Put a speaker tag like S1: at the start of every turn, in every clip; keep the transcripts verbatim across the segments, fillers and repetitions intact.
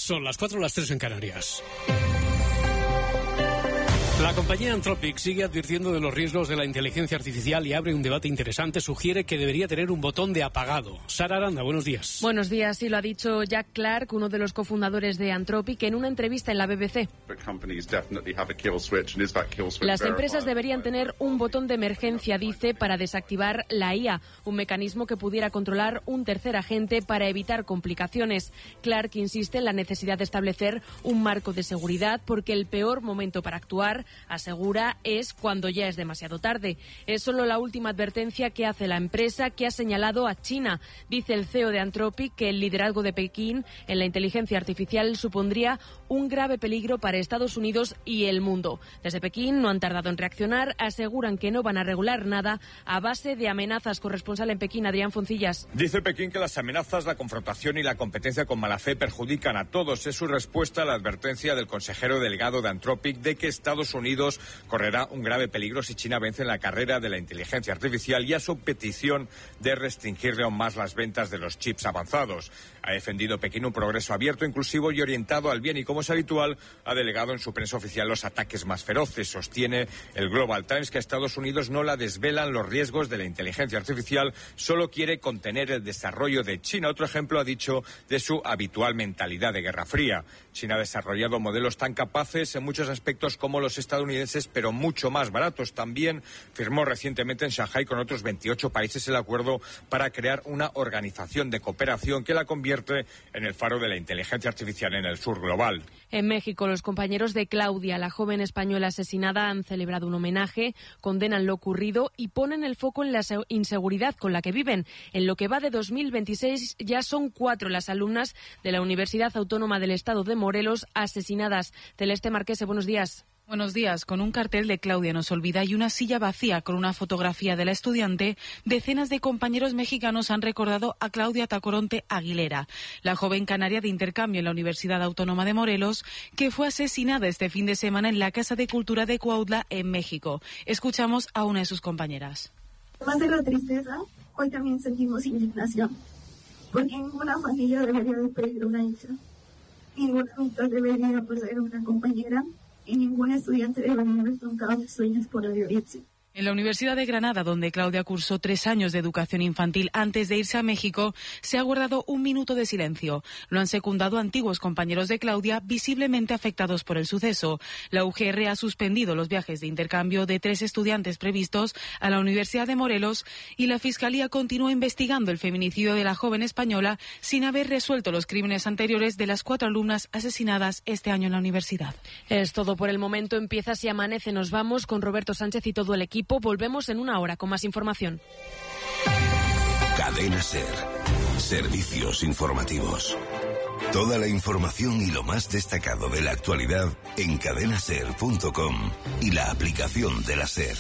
S1: Son las cuatro, las tres en Canarias. La compañía Anthropic sigue advirtiendo de los riesgos de la inteligencia artificial y abre un debate interesante. Sugiere que debería tener un botón de apagado. Sara Aranda, buenos días.
S2: Buenos días, sí, lo ha dicho Jack Clark, uno de los cofundadores de Anthropic, en una entrevista en la B B C. Las empresas deberían tener un botón de emergencia, dice, para desactivar la I A, un mecanismo que pudiera controlar un tercer agente para evitar complicaciones. Clark insiste en la necesidad de establecer un marco de seguridad porque el peor momento para actuar, asegura, es cuando ya es demasiado tarde. Es solo la última advertencia que hace la empresa, que ha señalado a China. Dice el C E O de Anthropic que el liderazgo de Pekín en la inteligencia artificial supondría un grave peligro para Estados Unidos y el mundo. Desde Pekín no han tardado en reaccionar, aseguran que no van a regular nada a base de amenazas. Corresponsal en Pekín, Adrián Foncillas.
S3: Dice Pekín que las amenazas, la confrontación y la competencia con mala fe perjudican a todos. Es su respuesta a la advertencia del consejero delegado de Anthropic de que Estados Unidos correrá un grave peligro si China vence en la carrera de la inteligencia artificial y a su petición de restringirle aún más las ventas de los chips avanzados. Ha defendido Pekín un progreso abierto, inclusivo y orientado al bien y, como es habitual, ha delegado en su prensa oficial los ataques más feroces. Sostiene el Global Times que a Estados Unidos no la desvelan los riesgos de la inteligencia artificial, solo quiere contener el desarrollo de China. Otro ejemplo, ha dicho, de su habitual mentalidad de Guerra Fría. China ha desarrollado modelos tan capaces en muchos aspectos como los estadounidenses, pero mucho más baratos. También firmó recientemente en Shanghái con otros veintiocho países el acuerdo para crear una organización de cooperación que la convierte en el faro de la inteligencia artificial en el sur global.
S2: En México, los compañeros de Claudia, la joven española asesinada, han celebrado un homenaje, condenan lo ocurrido y ponen el foco en la inseguridad con la que viven. En lo que va de dos mil veintiséis ya son cuatro las alumnas de la Universidad Autónoma del Estado de Morelos asesinadas. Celeste Marquese, buenos días.
S4: Buenos días. Con un cartel de Claudia no se olvida y una silla vacía con una fotografía de la estudiante, decenas de compañeros mexicanos han recordado a Claudia Tacoronte Aguilera, la joven canaria de intercambio en la Universidad Autónoma de Morelos, que fue asesinada este fin de semana en la Casa de Cultura de Cuautla, en México. Escuchamos a una de sus compañeras.
S5: Además de la tristeza, hoy también sentimos indignación, porque ninguna familia debería de pedir una hija, ninguna amistad debería perder una compañera, y ningún estudiante debería haber truncado sus sueños por la violencia.
S4: En la Universidad de Granada, donde Claudia cursó tres años de educación infantil antes de irse a México, se ha guardado un minuto de silencio. Lo han secundado antiguos compañeros de Claudia, visiblemente afectados por el suceso. La U G R ha suspendido los viajes de intercambio de tres estudiantes previstos a la Universidad de Morelos y la Fiscalía continúa investigando el feminicidio de la joven española sin haber resuelto los crímenes anteriores de las cuatro alumnas asesinadas este año en la universidad.
S2: Es todo por el momento. Empieza Si Amanece. Nos vamos con Roberto Sánchez y todo el equipo. Volvemos en una hora con más información.
S6: Cadena SER. Servicios informativos. Toda la información y lo más destacado de la actualidad en cadena ser punto com y la aplicación de la SER.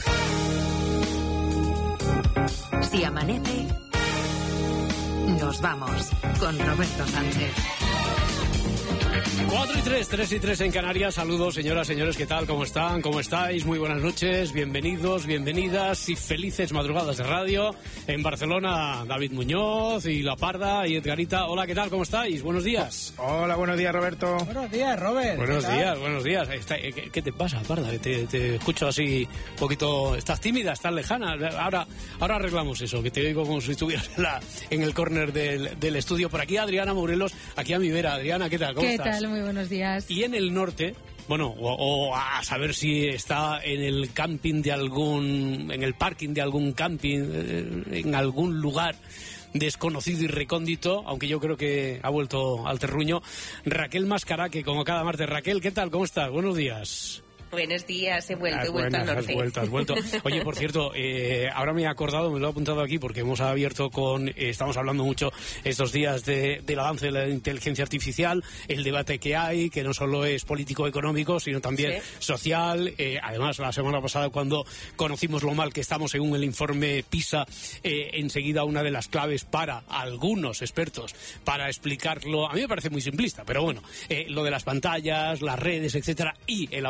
S7: Si amanece, nos vamos con Roberto Sánchez.
S1: cuatro y tres, tres y tres en Canarias. Saludos, señoras, señores, ¿qué tal? ¿Cómo están? ¿Cómo estáis? Muy buenas noches, bienvenidos, bienvenidas y felices madrugadas de radio. En Barcelona, David Muñoz y La Parda y Edgarita. Hola, ¿qué tal? ¿Cómo estáis? Buenos días.
S8: Hola, buenos días, Roberto.
S9: Buenos días, Robert.
S1: Buenos días, buenos días. ¿Qué, qué te pasa, Parda? Te, te escucho así un poquito... ¿Estás tímida? ¿Estás lejana? Ahora, ahora arreglamos eso, que te oigo como si estuvieras en, la, en el córner del, del estudio. Por aquí Adriana Morelos, aquí a mi vera. Adriana, ¿qué tal? ¿Cómo
S10: ¿Qué
S1: estás?
S10: tal? Muy buenos días.
S1: Y en el norte, bueno, o, o a saber si está en el camping de algún, en el parking de algún camping, en algún lugar desconocido y recóndito, aunque yo creo que ha vuelto al terruño, Raquel Mascaraque, como cada martes. Raquel, ¿qué tal? ¿Cómo estás? Buenos días.
S11: Buenos días, he vuelto,
S1: has
S11: he vuelto
S1: buenas,
S11: al norte.
S1: Has vuelto, has vuelto. Oye, por cierto, eh, ahora me he acordado, me lo he apuntado aquí porque hemos abierto con, eh, estamos hablando mucho estos días de, del avance de la inteligencia artificial, el debate que hay, que no solo es político-económico, sino también sí. social. Eh, además, la semana pasada, cuando conocimos lo mal que estamos según el informe PISA, eh, enseguida una de las claves para algunos expertos para explicarlo, a mí me parece muy simplista, pero bueno, eh, lo de las pantallas, las redes, etcétera, y el avance de la inteligencia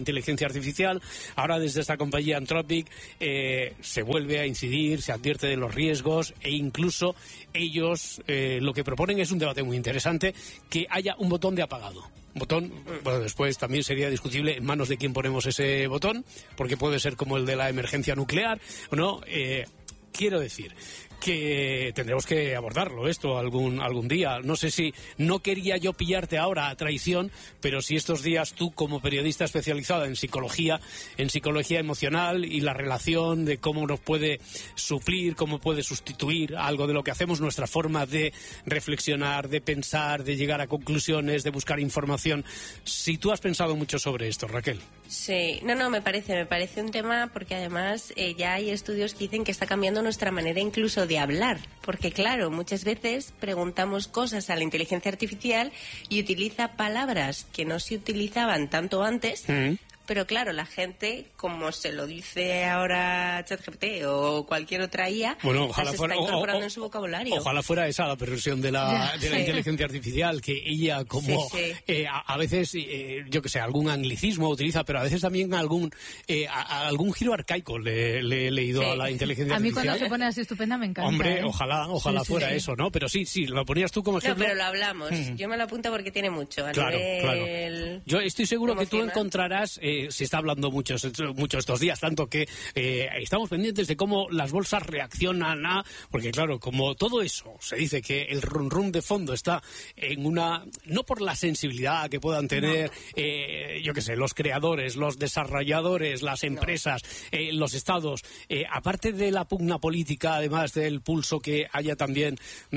S1: inteligencia artificial. Ahora desde esta compañía Anthropic eh, se vuelve a incidir, se advierte de los riesgos e incluso ellos eh, lo que proponen es un debate muy interesante, que haya un botón de apagado. Botón, bueno, después también sería discutible en manos de quién ponemos ese botón, porque puede ser como el de la emergencia nuclear, ¿no? Eh, quiero decir que tendremos que abordarlo esto algún algún día. No sé si, no quería yo pillarte ahora a traición, pero si estos días tú, como periodista especializada en psicología, en psicología emocional y la relación de cómo nos puede suplir, cómo puede sustituir algo de lo que hacemos, nuestra forma de reflexionar, de pensar, de llegar a conclusiones, de buscar información, si tú has pensado mucho sobre esto, Raquel.
S8: Sí, no, no, me parece, me parece un tema porque además eh, ya hay estudios que dicen que está cambiando nuestra manera incluso de hablar, porque claro, muchas veces preguntamos cosas a la inteligencia artificial y utiliza palabras que no se utilizaban tanto antes. Mm. Pero claro, la gente, como se lo dice ahora ChatGPT o cualquier otra I A,
S1: bueno, ojalá
S8: las
S1: fuera,
S8: está incorporando
S1: o, o,
S8: en su vocabulario.
S1: Ojalá fuera esa la perversión de la, de la
S8: sí.
S1: inteligencia artificial, que ella como
S8: sí, sí.
S1: Eh, a, a veces, eh, yo que sé, algún anglicismo utiliza, pero a veces también algún eh, a, a algún giro arcaico le, le he leído
S9: sí.
S1: a la inteligencia
S9: a mí
S1: artificial.
S9: Cuando se pone así estupenda me encanta.
S1: Hombre,
S9: ¿eh?
S1: ojalá, ojalá
S9: sí,
S1: fuera
S9: sí,
S1: eso, ¿no? Pero sí, sí, lo ponías tú como ejemplo.
S8: No, pero lo hablamos. Mm. Yo me lo apunto porque tiene mucho. A
S1: claro,
S8: nivel...
S1: claro. Yo estoy seguro que tú encontrarás, eh, se está hablando mucho, mucho estos días, tanto que eh, estamos pendientes de cómo las bolsas reaccionan a, porque claro, como todo eso se dice que el run run de fondo está en una, no por la sensibilidad que puedan tener, no. eh, yo qué sé, los creadores, los desarrolladores, las empresas, no. eh, los estados, eh, aparte de la pugna política, además del pulso que haya también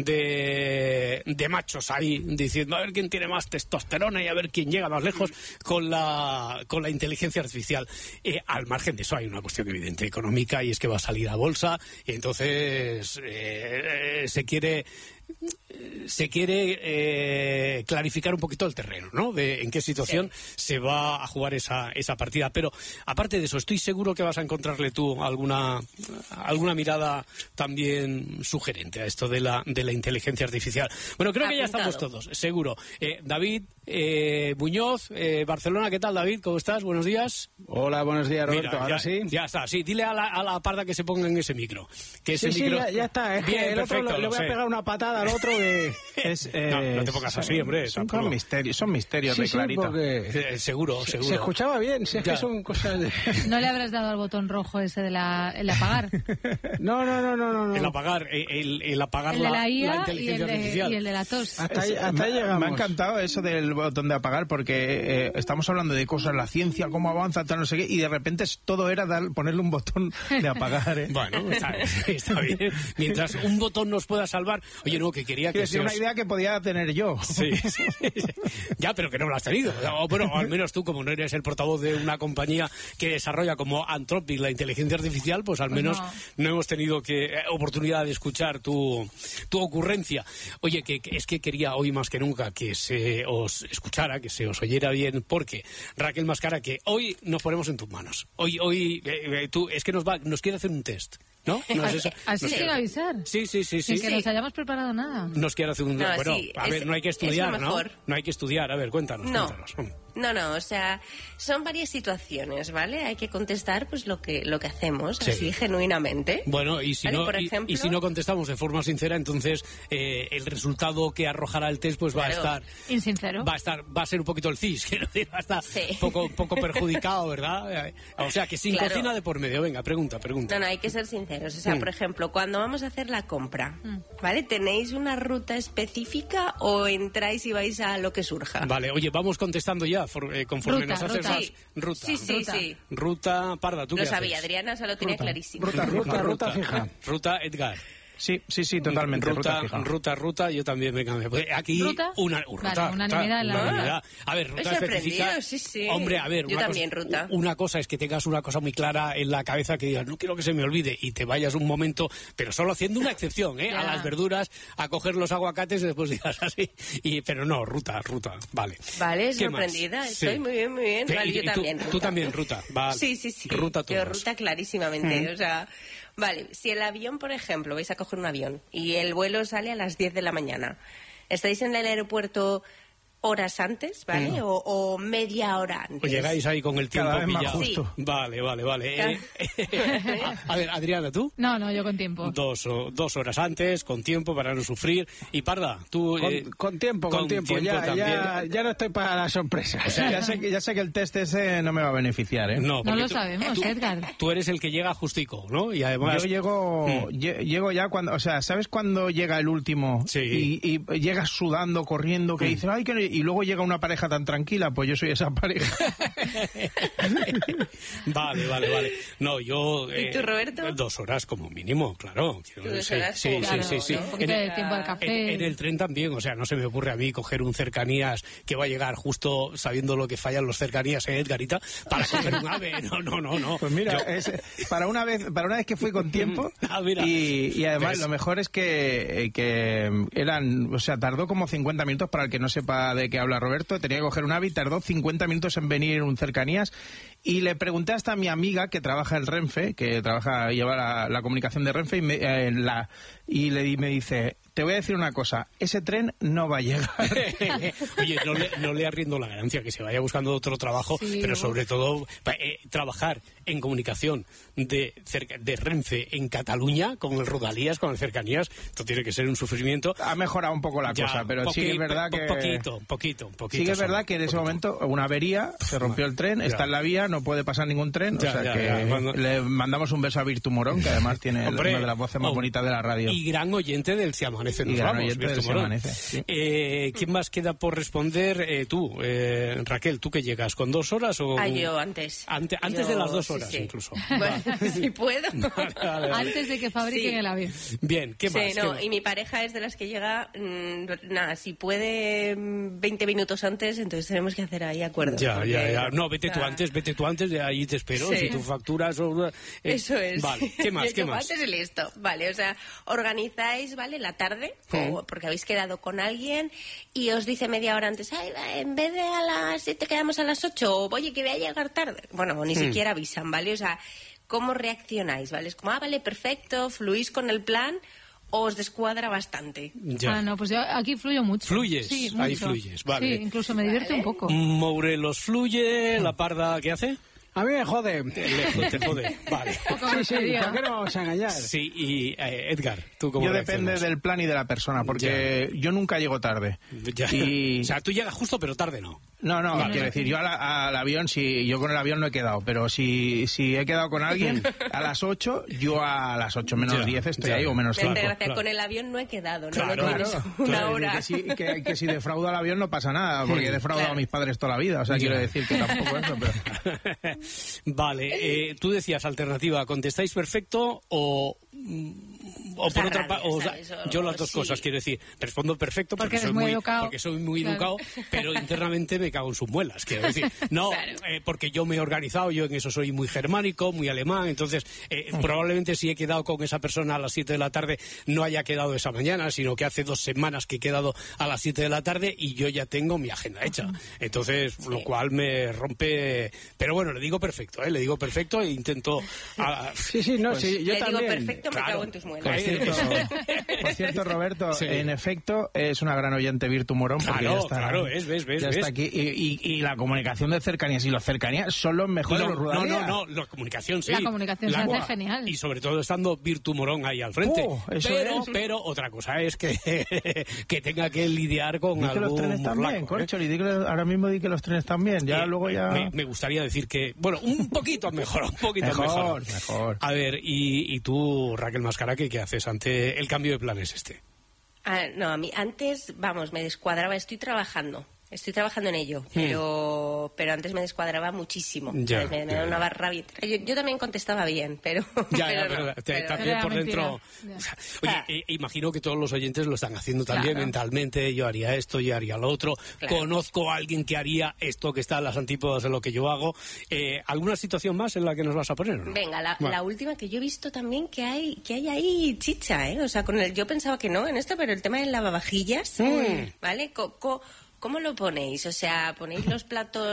S1: de, de machos ahí diciendo a ver quién tiene más testosterona y a ver quién llega más lejos con la, con la inteligencia artificial. Eh, al margen de eso hay una cuestión evidente económica, y es que va a salir a bolsa y entonces eh, eh, se quiere se quiere eh, clarificar un poquito el terreno, ¿no? De en qué situación sí. se va a jugar esa, esa partida. Pero aparte de eso, estoy seguro que vas a encontrarle tú alguna alguna mirada también sugerente a esto de la de la inteligencia artificial. Bueno, creo Apuntado. que ya estamos todos, seguro. Eh, David eh, Muñoz, eh, Barcelona, ¿qué tal, David? ¿Cómo estás? Buenos días.
S10: Hola, buenos días, Roberto.
S1: Mira,
S10: Ahora
S1: ya,
S10: sí.
S1: Ya está, sí. Dile a la, a la parda que se ponga en ese micro. Que ese
S10: sí,
S1: micro...
S10: sí, ya, ya está. Es
S1: Bien,
S10: que el
S1: perfecto,
S10: otro le voy a
S1: sé.
S10: pegar una patada al otro que es, eh,
S1: no, no te pongas así, hombre.
S10: Son, son misterios, son misterios
S1: sí,
S10: de
S1: sí,
S10: Clarita.
S1: Porque... Eh, seguro, seguro.
S10: Se escuchaba bien, si es ya. que son cosas de...
S9: ¿No le habrás dado al botón rojo ese de la, el apagar?
S10: no, no, no, no, no.
S1: El apagar, el, el apagar
S9: el de la, I A
S1: la inteligencia
S9: y el de,
S1: artificial.
S9: Y el de la tos.
S10: Hasta ahí, hasta ahí llegamos.
S11: Me ha encantado eso del botón de apagar, porque eh, estamos hablando de cosas, la ciencia, cómo avanza, tal, no sé qué, y de repente todo era dar, ponerle un botón de apagar. ¿eh?
S1: Bueno, está, está bien. Mientras un botón nos pueda salvar. Oye, no, que quería que...
S11: Es una idea que podía tener yo.
S1: Sí, sí. Ya, pero que no lo has tenido. O, bueno, al menos tú, como no eres el portavoz de una compañía que desarrolla como Anthropic la inteligencia artificial, pues al menos pues no. no hemos tenido que eh, oportunidad de escuchar tu, tu ocurrencia. Oye, que, que es que quería hoy más que nunca que se os escuchara, que se os oyera bien, porque Raquel Mascara, que hoy nos ponemos en tus manos. Hoy, hoy eh, tú, es que nos va, nos quiere hacer un test. ¿No? ¿No es eso?
S9: Así
S1: nos
S9: sin
S1: quiere...
S9: avisar.
S1: Sí, sí, sí. sí.
S9: Sin que
S1: sí.
S9: nos hayamos preparado nada.
S1: Nos quiere hacer un...
S8: No,
S1: bueno,
S8: sí,
S1: a
S8: es,
S1: ver, no hay que estudiar, ¿no?
S8: Mejor.
S1: No hay que estudiar. A ver, cuéntanos,
S8: no.
S1: cuéntanos.
S8: No, no, o sea, son varias situaciones, ¿vale? Hay que contestar pues lo que lo que hacemos, sí. así genuinamente.
S1: Bueno, y si,
S8: ¿vale?
S1: no,
S8: Por
S1: y,
S8: ejemplo,
S1: y si no contestamos de forma sincera, entonces eh, el resultado que arrojará el test pues va
S8: claro.
S1: a estar...
S9: Insincero.
S1: Va a estar, va a ser un poquito el cis, quiero decir, va a estar
S8: sí.
S1: un poco, poco perjudicado, ¿verdad? O sea, que sin
S8: claro.
S1: cocina de por medio. Venga, pregunta, pregunta.
S8: No, no, hay que ser sinceros. O sea, mm. por ejemplo, cuando vamos a hacer la compra, mm. ¿vale? ¿Tenéis una ruta específica o entráis y vais a lo que surja?
S1: Vale, oye, vamos contestando ya, for, eh, conforme
S9: ruta,
S1: nos haces
S9: ruta.
S1: más.
S8: Sí.
S1: Ruta.
S8: Sí, sí,
S9: ruta.
S8: sí.
S1: Ruta, Parda, ¿tú
S8: lo
S1: qué
S8: sabía,
S1: haces?
S8: Adriana se lo tenía
S10: ruta.
S8: clarísimo.
S10: Ruta, ruta, ruta fija.
S1: Ruta, Edgar.
S11: Sí, sí, sí, totalmente.
S1: Ruta,
S11: ruta, fija.
S1: ruta, ruta, yo también me cambié. Aquí
S9: ¿Ruta?
S1: una uh, ruta,
S9: vale, unanimidad,
S1: ruta,
S9: la
S1: unanimidad. A ver, ruta específica.
S8: Sí, sí.
S1: Hombre, a ver,
S8: yo
S1: una
S8: también
S1: cosa,
S8: ruta.
S1: Una cosa es que tengas una cosa muy clara en la cabeza que digas, no quiero que se me olvide y te vayas un momento, pero solo haciendo una excepción, ¿eh? A las verduras, a coger los aguacates y después digas así. Y, pero no, ruta, ruta, vale.
S8: Vale,
S1: ¿Qué
S8: sorprendida.
S1: más?
S8: Estoy
S1: sí.
S8: muy bien, muy bien.
S1: Sí,
S8: Vale, yo
S1: y
S8: también.
S1: Tú,
S8: ruta.
S1: tú también, ruta. Vale.
S8: Sí, sí, sí.
S1: Ruta
S8: yo
S1: todos.
S8: ruta clarísimamente.
S1: Mm.
S8: O sea, vale, si el avión, por ejemplo, vais a coger un avión y el vuelo sale a las diez de la mañana, estáis en el aeropuerto horas antes, ¿vale?
S1: Mm.
S8: O, o media hora antes.
S1: Pues llegáis ahí con el tiempo
S11: Cada vez más
S1: pillado.
S11: justo.
S8: Sí.
S1: Vale, vale, vale. Eh, eh, a, a ver, Adriana, ¿tú?
S9: No, no, yo con tiempo.
S1: Dos, o- dos horas antes, con tiempo para no sufrir. Y Parda, tú...
S10: Con,
S1: eh,
S10: con tiempo, con,
S1: con
S10: tiempo.
S1: tiempo
S10: Ya,
S1: también.
S10: ya, ya no estoy para la sorpresa.
S11: O sea, ya sé, que- ya sé que el test ese no me va a beneficiar, ¿eh?
S1: No,
S9: No
S1: porque
S9: lo
S1: tú-
S9: sabemos,
S1: tú-
S9: Edgar.
S1: Tú eres el que llega justico, ¿no? Y además...
S11: Yo llego,
S1: Mm.
S11: lle- llego ya cuando, o sea, ¿sabes cuando llega el último
S1: Sí.
S11: y, y llegas sudando, corriendo, que
S1: Mm.
S11: dices, ay, que no-", y luego llega una pareja tan tranquila? Pues yo soy esa pareja.
S1: Vale, vale, vale. No, yo...
S8: ¿Y tú, Roberto?
S1: Dos horas como mínimo, claro.
S8: Tú dos
S1: Sí,
S8: horas
S1: sí,
S8: como
S1: sí,
S9: Claro,
S1: sí, sí.
S9: ¿no? Un poquito
S1: En
S9: de
S1: el-
S9: tiempo al
S1: En,
S9: café.
S1: en el tren también, o sea, no se me ocurre a mí coger un cercanías que va a llegar justo sabiendo lo que fallan los cercanías, ¿eh, Edgarita? Para coger un ave. No, no, no, no.
S11: Pues mira,
S1: Yo-
S11: es, para una vez para una vez que fui con tiempo
S1: Ah, mira.
S11: y, y además
S1: ¿Ves?
S11: lo mejor es que, eh, que eran, o sea, tardó como cincuenta minutos, para el que no sepa de qué habla Roberto, tenía que coger un ave y tardó cincuenta minutos en venir en un cercanías. Y le pregunté hasta a mi amiga que trabaja en Renfe, que trabaja, lleva la, la comunicación de Renfe, y, me, eh, en la, y le, di- me dice, te voy a decir una cosa, ese tren no va a llegar.
S1: Oye, no le, no le arriendo la ganancia, que se vaya buscando otro trabajo,
S9: Sí,
S1: pero
S9: uf.
S1: sobre todo pa- eh, trabajar en comunicación de, cerca, de Renfe en Cataluña, con el Rodalías, con el Cercanías, esto tiene que ser un sufrimiento.
S11: Ha mejorado un poco la
S1: Ya,
S11: cosa, pero sí que es
S1: poqui-
S11: verdad
S1: po-
S11: que...
S1: Poquito, poquito, poquito.
S11: Sí que es
S1: solo,
S11: verdad que en ese
S1: poquito.
S11: momento una avería, se rompió el tren,
S1: Ya.
S11: está en la vía, no puede pasar ningún tren,
S1: Ya,
S11: o sea
S1: ya,
S11: que
S1: ya, cuando-
S11: le mandamos un beso a Virtu Morón, que además tiene
S1: Hombre,
S11: una de las voces más
S1: oh,
S11: bonitas de la radio.
S1: Y gran oyente del Se Amanece, nos
S11: Y gran
S1: vamos,
S11: oyente
S1: Virtu
S11: del Se
S1: Morón.
S11: Amanece, sí.
S1: Eh, ¿Quién más queda por responder? Eh, tú, eh, Raquel, ¿tú que llegas? ¿Con dos horas o...?
S8: Ah, yo antes.
S1: Ante- antes
S8: Yo-
S1: de las dos
S8: sí,
S1: horas,
S8: sí.
S1: incluso.
S8: Bueno, si puedo.
S1: Vale, vale, vale.
S9: Antes de que fabriquen
S8: Sí.
S9: el avión.
S1: Bien, ¿qué más?
S8: Sí,
S1: ¿Qué
S8: no,
S1: más?
S8: y mi pareja es de las que llega, mm, nada, si puede mm, veinte minutos antes, entonces tenemos que hacer ahí acuerdos.
S1: Ya,
S8: porque-
S1: ya, ya. No, vete tú
S8: Ah,
S1: antes, vete tú antes, de ahí te espero.
S8: Sí.
S1: Si tú facturas o... eh,
S8: Eso es.
S1: Vale, ¿qué más?
S8: Yo
S1: ¿Qué
S8: como
S1: más?
S8: antes y listo. Vale, o sea, organizáis, ¿vale? La tarde,
S1: Sí.
S8: o- porque habéis quedado con alguien y os dice media hora antes, ay, va, en vez de a las siete quedamos a las ocho, o oye, que voy a llegar tarde. Bueno, ni
S1: Mm.
S8: siquiera avisan, ¿vale? O sea, ¿cómo reaccionáis, vale? Es como, ah, vale, perfecto, fluís con el plan, o os descuadra bastante.
S1: Ya.
S9: Ah, no, pues yo aquí fluyo mucho.
S1: Fluyes,
S9: Sí,
S1: ahí
S9: mucho.
S1: fluyes, vale.
S9: Sí, incluso me divierte un poco.
S1: Morelos fluye, la Parda, ¿qué hace?
S10: A mí me jode.
S1: Te, te jode, vale.
S10: Sí, sí, ¿para qué nos vamos a engañar?
S1: Sí, y eh, Edgar, ¿tú cómo
S11: Yo depende
S1: reaccionas?
S11: del plan y de la persona, porque yo nunca llego tarde.
S1: Ya.
S11: Y...
S1: O sea, tú llegas justo, pero tarde no.
S11: No, no,
S1: Vale.
S11: quiero decir, yo a la- al avión, si yo con el avión no he quedado, pero si, si he quedado con alguien a las ocho, yo a las ocho menos
S1: Ya,
S11: diez estoy
S1: ya.
S11: ahí o menos
S8: Vente,
S11: cinco.
S8: gracias,
S1: claro.
S8: con el avión no he quedado, ¿no?
S1: Claro,
S8: no tienes
S11: Claro,
S8: una
S11: claro,
S8: hora.
S11: Que si, que, que si defraudo al avión no pasa nada, porque he defraudado
S8: Claro.
S11: a mis padres toda la vida, o sea,
S1: Ya.
S11: quiero decir que tampoco eso, pero...
S1: Vale, eh, tú decías alternativa, ¿contestáis perfecto o, o por
S8: sea,
S1: otra
S8: rabia,
S1: parte?
S8: ¿sabes? O-
S1: Yo las dos
S8: sí.
S1: cosas, quiero decir, respondo perfecto porque,
S9: Porque eres
S1: soy
S9: muy
S1: muy,
S9: educado.
S1: porque soy muy
S9: Claro.
S1: educado, pero internamente me cago en sus muelas, quiero decir. No,
S8: Claro.
S1: eh, porque yo me he organizado, yo en eso soy muy germánico, muy alemán, entonces eh, probablemente si he quedado con esa persona a las siete de la tarde no haya quedado esa mañana, sino que hace dos semanas que he quedado a las siete de la tarde y yo ya tengo mi agenda hecha. Entonces, lo cual me rompe... Pero bueno, le digo perfecto, ¿eh? Le digo perfecto e intento... ah,
S10: Sí, sí, no,
S11: Pues,
S10: sí, yo
S8: Le digo
S10: también.
S8: perfecto, me
S1: Claro.
S8: cago en tus muelas.
S11: Por cierto,
S1: Eso.
S11: por cierto, Roberto,
S1: Sí.
S11: en efecto, es una gran oyente Virtu Morón. Porque
S1: Claro,
S11: ya está,
S1: claro, ves, ves, ves,
S11: ya
S1: ves.
S11: está aquí. Y, y- y la comunicación de cercanías y los cercanías son los mejores
S1: No,
S11: los
S1: no,
S11: Rodalías.
S1: no, no, la comunicación sí.
S9: La comunicación se hace
S1: Buah.
S9: genial.
S1: Y sobre todo estando Virtu Morón ahí al frente.
S11: Oh, eso
S1: pero,
S11: es.
S1: pero otra cosa es que, que tenga que lidiar con
S11: Di que los
S1: algún
S11: trenes también,
S1: morlaco, ¿eh?
S11: Corcholi, di que los- ahora mismo di que los trenes también, ya
S1: Eh,
S11: luego ya...
S1: Me, me gustaría decir que, bueno, un poquito mejor, un poquito
S11: Mejor,
S1: mejor.
S11: mejor.
S1: A ver, y, y tú, Raquel Mascaraque, ¿qué haces ante el cambio de planes este?
S8: Ah, no, a mí antes, vamos, me descuadraba, estoy trabajando. Estoy trabajando en ello, pero pero antes me descuadraba muchísimo.
S1: Hmm. Ya,
S8: ¿sabes? Me, me
S1: ya,
S8: daba
S1: ya.
S8: una rabia. Yo, yo también contestaba bien, pero...
S1: Ya,
S8: pero
S1: ya, pero,
S8: no,
S1: te-
S8: pero-
S1: también
S9: Era
S1: por
S9: mentira.
S1: dentro.
S9: Ya.
S1: Oye,
S8: Ah.
S1: eh, imagino que todos los oyentes lo están haciendo también
S8: Claro.
S1: mentalmente. Yo haría esto, yo haría lo otro.
S8: Claro.
S1: Conozco a alguien que haría esto que está a las antípodas de lo que yo hago. Eh, ¿Alguna situación más en la que nos vas a poner? o no?
S8: Venga, la,
S1: Bueno.
S8: la última que yo he visto también que hay que hay ahí chicha, ¿eh? O sea, con el, yo pensaba que no en esto, pero el tema del lavavajillas,
S1: Mm.
S8: ¿vale? Co- co- ¿Cómo lo ponéis? O sea, ¿ponéis los platos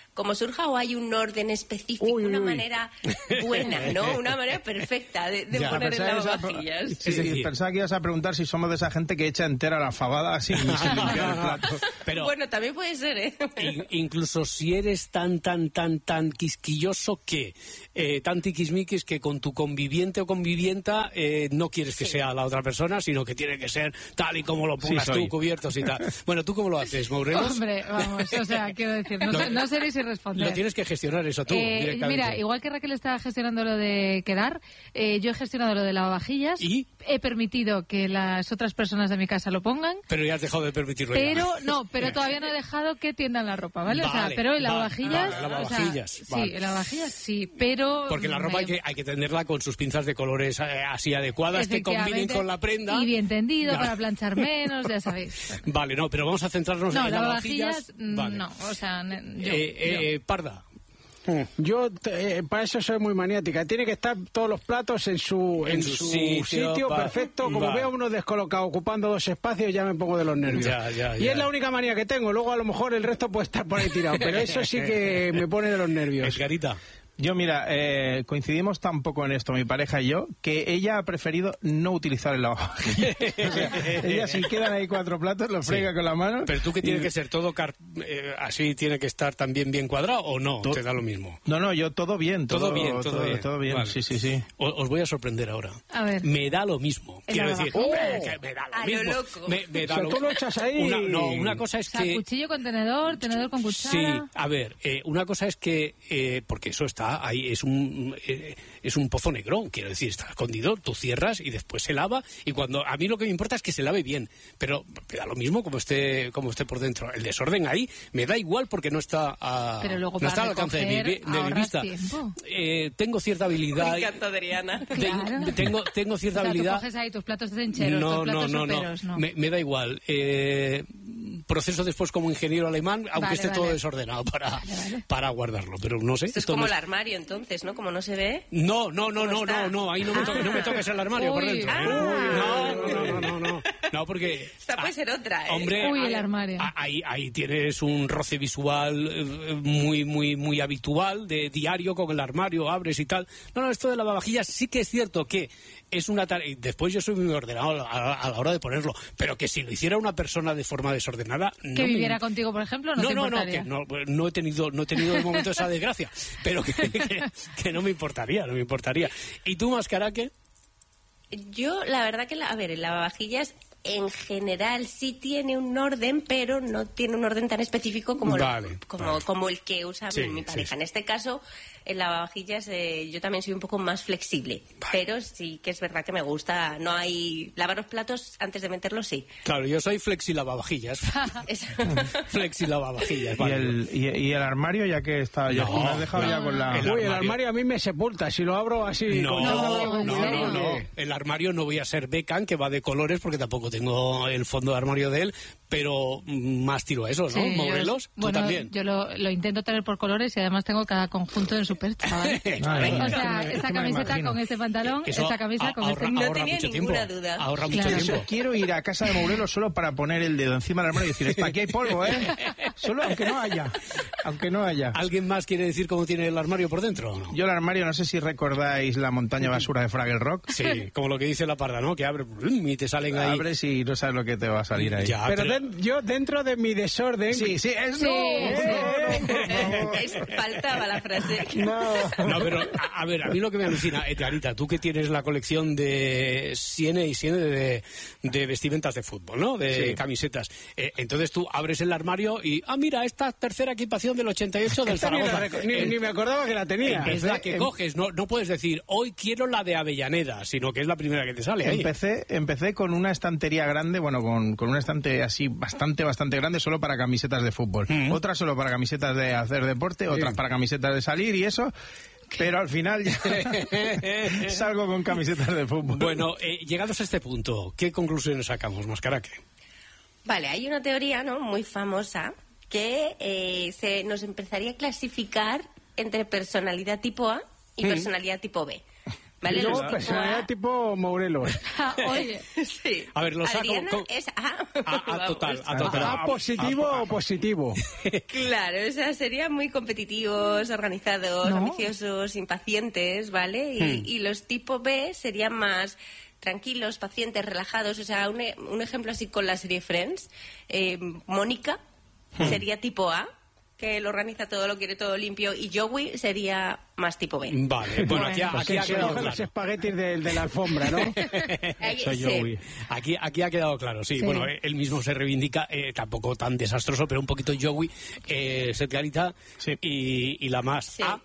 S8: como surja, o hay un orden específico,
S10: Uy,
S8: una
S10: uy.
S8: manera buena, ¿no? Una manera perfecta de, de
S11: Ya,
S8: poner el
S11: pensaba esa-
S8: lavavajillas.
S11: Sí, sí, pensaba que ibas a preguntar si somos de esa gente que echa entera la fabada sin, sin limpiar el plato.
S1: Pero
S8: Bueno, también puede ser, ¿eh?
S1: in- incluso si eres tan, tan, tan, tan quisquilloso que, eh, tan tiquismiquis que con tu conviviente o convivienta eh, no quieres que sea la otra persona, sino que tiene que ser tal y como lo pongas
S11: Sí,
S1: tú,
S11: soy.
S1: cubiertos y tal. Bueno, ¿tú cómo lo haces, Morelos?
S9: Hombre, vamos, o sea, quiero decir, no,
S1: Lo-
S9: sé- no seréis sin responder.
S1: Lo tienes que gestionar eso tú,
S9: Eh,
S1: directamente.
S9: mira, igual que Raquel estaba gestionando lo de quedar, eh, yo he gestionado lo de lavavajillas.
S1: ¿Y?
S9: He permitido que las otras personas de mi casa lo pongan.
S1: Pero ya has dejado de permitirlo ya.
S9: Pero no, pero todavía no he dejado que tiendan la ropa, ¿vale? o sea,
S1: Vale,
S9: pero el
S1: vale,
S9: lavavajillas,
S1: vale,
S9: o
S1: lavavajillas,
S9: sea,
S1: vale.
S9: sí, el lavavajillas sí, pero
S1: Porque la ropa
S9: me-
S1: hay que, hay que tenerla con sus pinzas de colores eh, así adecuadas que combinen
S9: efectivamente,
S1: con la prenda.
S9: y bien tendido
S1: Ya.
S9: para planchar menos, ya sabéis.
S1: Vale, no, pero vamos a centrarnos
S9: No,
S1: en
S9: lavavajillas,
S1: lavavajillas.
S9: mm,
S1: Vale.
S9: no, o sea, ne- yo,
S1: Eh, eh,
S9: yo.
S1: Parda.
S10: Yo eh, para eso soy muy maniática. Tiene que estar todos los platos en su,
S1: En
S10: en
S1: su
S10: su
S1: sitio,
S10: sitio,
S1: pa-
S10: perfecto. Como
S1: vale.
S10: veo uno descolocado ocupando dos espacios, ya me pongo de los nervios.
S1: Ya, ya,
S10: y
S1: ya.
S10: es la única manía que tengo. Luego a lo mejor el resto puede estar por ahí tirado. Pero eso sí que me pone de los nervios.
S1: Edgarita.
S11: Yo, mira, eh, coincidimos tan poco en esto, mi pareja y yo, que ella ha preferido no utilizar el lavavajillas. O sea, ella, si quedan ahí cuatro platos, los frega
S1: Sí.
S11: con la mano.
S1: Pero tú que tiene
S11: y-
S1: que ser todo car- eh, así, tiene que estar también bien cuadrado o no,
S11: To-
S1: te da lo mismo.
S11: No, no, yo todo bien. Todo,
S1: Todo bien, todo bien.
S11: Todo bien,
S1: Vale.
S11: sí, sí, sí.
S1: O- os voy a sorprender ahora.
S9: A ver.
S1: Me da lo mismo.
S9: El
S1: Quiero decir,
S9: lavavajillas.
S1: hombre, que me da lo
S8: A lo
S1: mismo.
S8: loco.
S1: Me, me da
S10: O sea,
S1: lo-
S10: tú lo echas ahí.
S1: Una, no, una cosa
S9: O
S1: es
S9: sea,
S1: que...
S9: cuchillo con tenedor, tenedor con
S1: Sí,
S9: cuchara.
S1: a ver, eh, una cosa es que, eh, porque eso está ahí, es un eh, es un pozo negro, quiero decir, está escondido, tú cierras y después se lava, y cuando a mí lo que me importa es que se lave bien, pero me da lo mismo como esté como esté por dentro. El desorden ahí me da igual porque no está a,
S9: Pero luego
S1: no
S9: para
S1: está al alcance de mi,
S9: recoger,
S1: vi- de mi
S9: ahorras
S1: vista.
S9: tiempo.
S1: Eh, tengo cierta
S8: Me
S1: habilidad.
S8: encanta, Adriana.
S1: Ten-
S9: Claro.
S1: tengo, tengo cierta
S9: O sea, tú
S1: habilidad.
S9: coges ahí tus platos de cencheros,
S1: No,
S9: tus
S1: no,
S9: platos
S1: no, no,
S9: soperos, no.
S1: Me, me da igual. Eh, proceso después como ingeniero alemán, aunque
S9: Vale,
S1: esté
S9: vale.
S1: todo desordenado para, para guardarlo, pero no sé.
S8: Esto es
S1: esto
S8: como
S1: no
S8: el armario, entonces, ¿no? Como no se ve.
S1: No, no, no,
S8: ¿Cómo
S1: no,
S8: está?
S1: no, no, ahí no me, toques, no me toques el armario por
S9: Uy.
S1: dentro. ¿eh?
S8: Ah.
S1: No, no, no, no, no, no, porque...
S8: Esta puede ser otra, ¿eh?
S1: Hombre,
S9: Uy, el
S1: ahí-
S9: armario.
S1: Ahí, ahí tienes un roce visual eh, muy, muy, muy habitual, de diario con el armario, abres y tal. No, no, esto de la lavavajillas sí que es cierto que es una tarea... y después yo soy muy ordenado a, a la hora de ponerlo, pero que si lo hiciera una persona de forma desordenada...
S9: Que
S1: no me-
S9: viviera contigo, por ejemplo, no,
S1: no,
S9: te
S1: no, no,
S9: importaría.
S1: que no, no he tenido, no he tenido de momento esa desgracia, pero que, que- que no me importaría, no me importaría. ¿Y tú, Mascaraque?
S8: Yo, la verdad que, la- a ver, el lavavajillas en general sí tiene un orden, pero no tiene un orden tan específico como, lo-
S1: Vale,
S8: como,
S1: vale.
S8: como el que usa
S1: Sí,
S8: mi, mi
S1: sí,
S8: pareja.
S1: sí.
S8: En este caso, el lavavajillas eh, yo también soy un poco más flexible, pero sí que es verdad que me gusta. No hay lavar los platos antes de meterlos, sí.
S1: Claro, yo soy flexi lavavajillas.
S8: Es-
S1: Flexi lavavajillas,
S11: Y
S1: vale.
S11: el, y, y el armario, ya que estaba ya,
S1: No,
S11: me has dejado ya con la...
S1: el
S10: Uy, el
S1: armario.
S10: armario a mí me sepulta. Si lo abro así.
S1: No,
S10: con todo-
S1: no,
S9: ¿en
S1: no,
S9: serio?
S1: no, no. El armario no voy a ser Beckham, que va de colores, porque tampoco tengo el fondo de armario de él, pero mm, más tiro a eso, ¿no?
S9: Sí, yo-
S1: Morelos, tú
S9: bueno,
S1: también.
S9: yo lo, lo intento tener por colores y además tengo cada conjunto en su percha, ¿vale?
S11: Ay,
S9: O
S11: es que
S9: sea,
S11: me- es
S9: esta
S11: que me
S9: camiseta
S11: imagino.
S9: con este pantalón,
S1: Que eso
S9: esta camisa
S1: a-
S9: con
S1: ahorra,
S9: este...
S8: No
S1: ahorra
S8: tenía
S1: mucho
S8: ninguna
S1: tiempo.
S8: duda.
S1: Ahorra
S9: Claro.
S1: mucho
S11: Yo
S1: tiempo.
S11: quiero ir a casa de Morelos solo para poner el dedo encima del armario y decir, aquí hay polvo, ¿eh? Solo aunque no haya. Aunque no haya.
S1: ¿Alguien más quiere decir cómo tiene el armario por dentro o no?
S11: Yo el armario, no sé si recordáis la montaña basura de Fraggle Rock.
S1: Sí, como lo que dice la parda, ¿no? Que abre brum, y te salen ahí.
S11: Abres y no sabes lo que te va a salir ahí.
S1: Ya,
S10: Pero
S1: pero-
S10: den- yo, dentro de mi desorden.
S11: Sí, sí, es
S9: Sí,
S11: no.
S8: Es- faltaba la frase.
S10: No.
S1: No, pero a, a ver, a mí lo que me alucina, Edgarita, tú que tienes la colección de Siene y Siene de, de vestimentas de fútbol, ¿no? De
S11: Sí.
S1: camisetas. Eh, entonces tú abres el armario y, ah, mira, esta tercera equipación del ochenta y ocho del
S10: Esta ni, la
S1: Zaragoza.
S10: reco- ni-
S1: Eh,
S10: ni me acordaba que la tenía.
S1: es la que
S11: Em-
S1: coges, no, no puedes decir, hoy quiero la de Avellaneda, sino que es la primera que te sale ahí.
S11: Empecé, empecé con una estantería grande, bueno, con, con una estante así bastante, bastante grande solo para camisetas de fútbol.
S1: Mm.
S11: Otra solo para camisetas de hacer deporte, otras para camisetas de salir y eso. Pero al final ya salgo con camisetas de fútbol.
S1: Bueno, eh, llegados a este punto, ¿qué conclusiones sacamos, Mascaraque?
S8: Vale, hay una teoría, ¿no? Muy famosa que eh, se nos empezaría a clasificar entre personalidad tipo A y
S1: Mm.
S8: personalidad tipo B. ¿Vale?
S10: Y luego
S8: Los
S10: personalidad tipo Morelos.
S9: Oye.
S8: Sí.
S1: A ver, lo saco.
S8: Adriana
S1: con-
S8: es A.
S1: A, a total, a total.
S10: ¿A positivo o positivo?
S8: Claro, o sea, serían muy competitivos, organizados,
S9: No.
S8: ambiciosos, impacientes, ¿vale? Y,
S1: Hmm.
S8: y los tipo B serían más tranquilos, pacientes, relajados. O sea, un, e- un ejemplo así con la serie Friends. Eh, Mónica sería tipo A, que lo organiza todo, lo quiere todo limpio, y Joey sería más tipo B.
S1: Vale, bueno, aquí, ha-
S10: Pues
S1: aquí ha
S10: que
S1: quedado
S10: coge
S1: claro.
S10: los espaguetis de, de la alfombra, ¿no?
S8: Ahí-
S11: Soy
S8: sí.
S11: Joey.
S1: Aquí, aquí ha quedado claro, sí.
S9: Sí.
S1: Bueno, eh, él mismo se reivindica, eh, tampoco tan desastroso, pero un poquito Joey, eh, Seth Clarita
S11: Sí.
S1: y, y la más
S8: Sí.
S1: A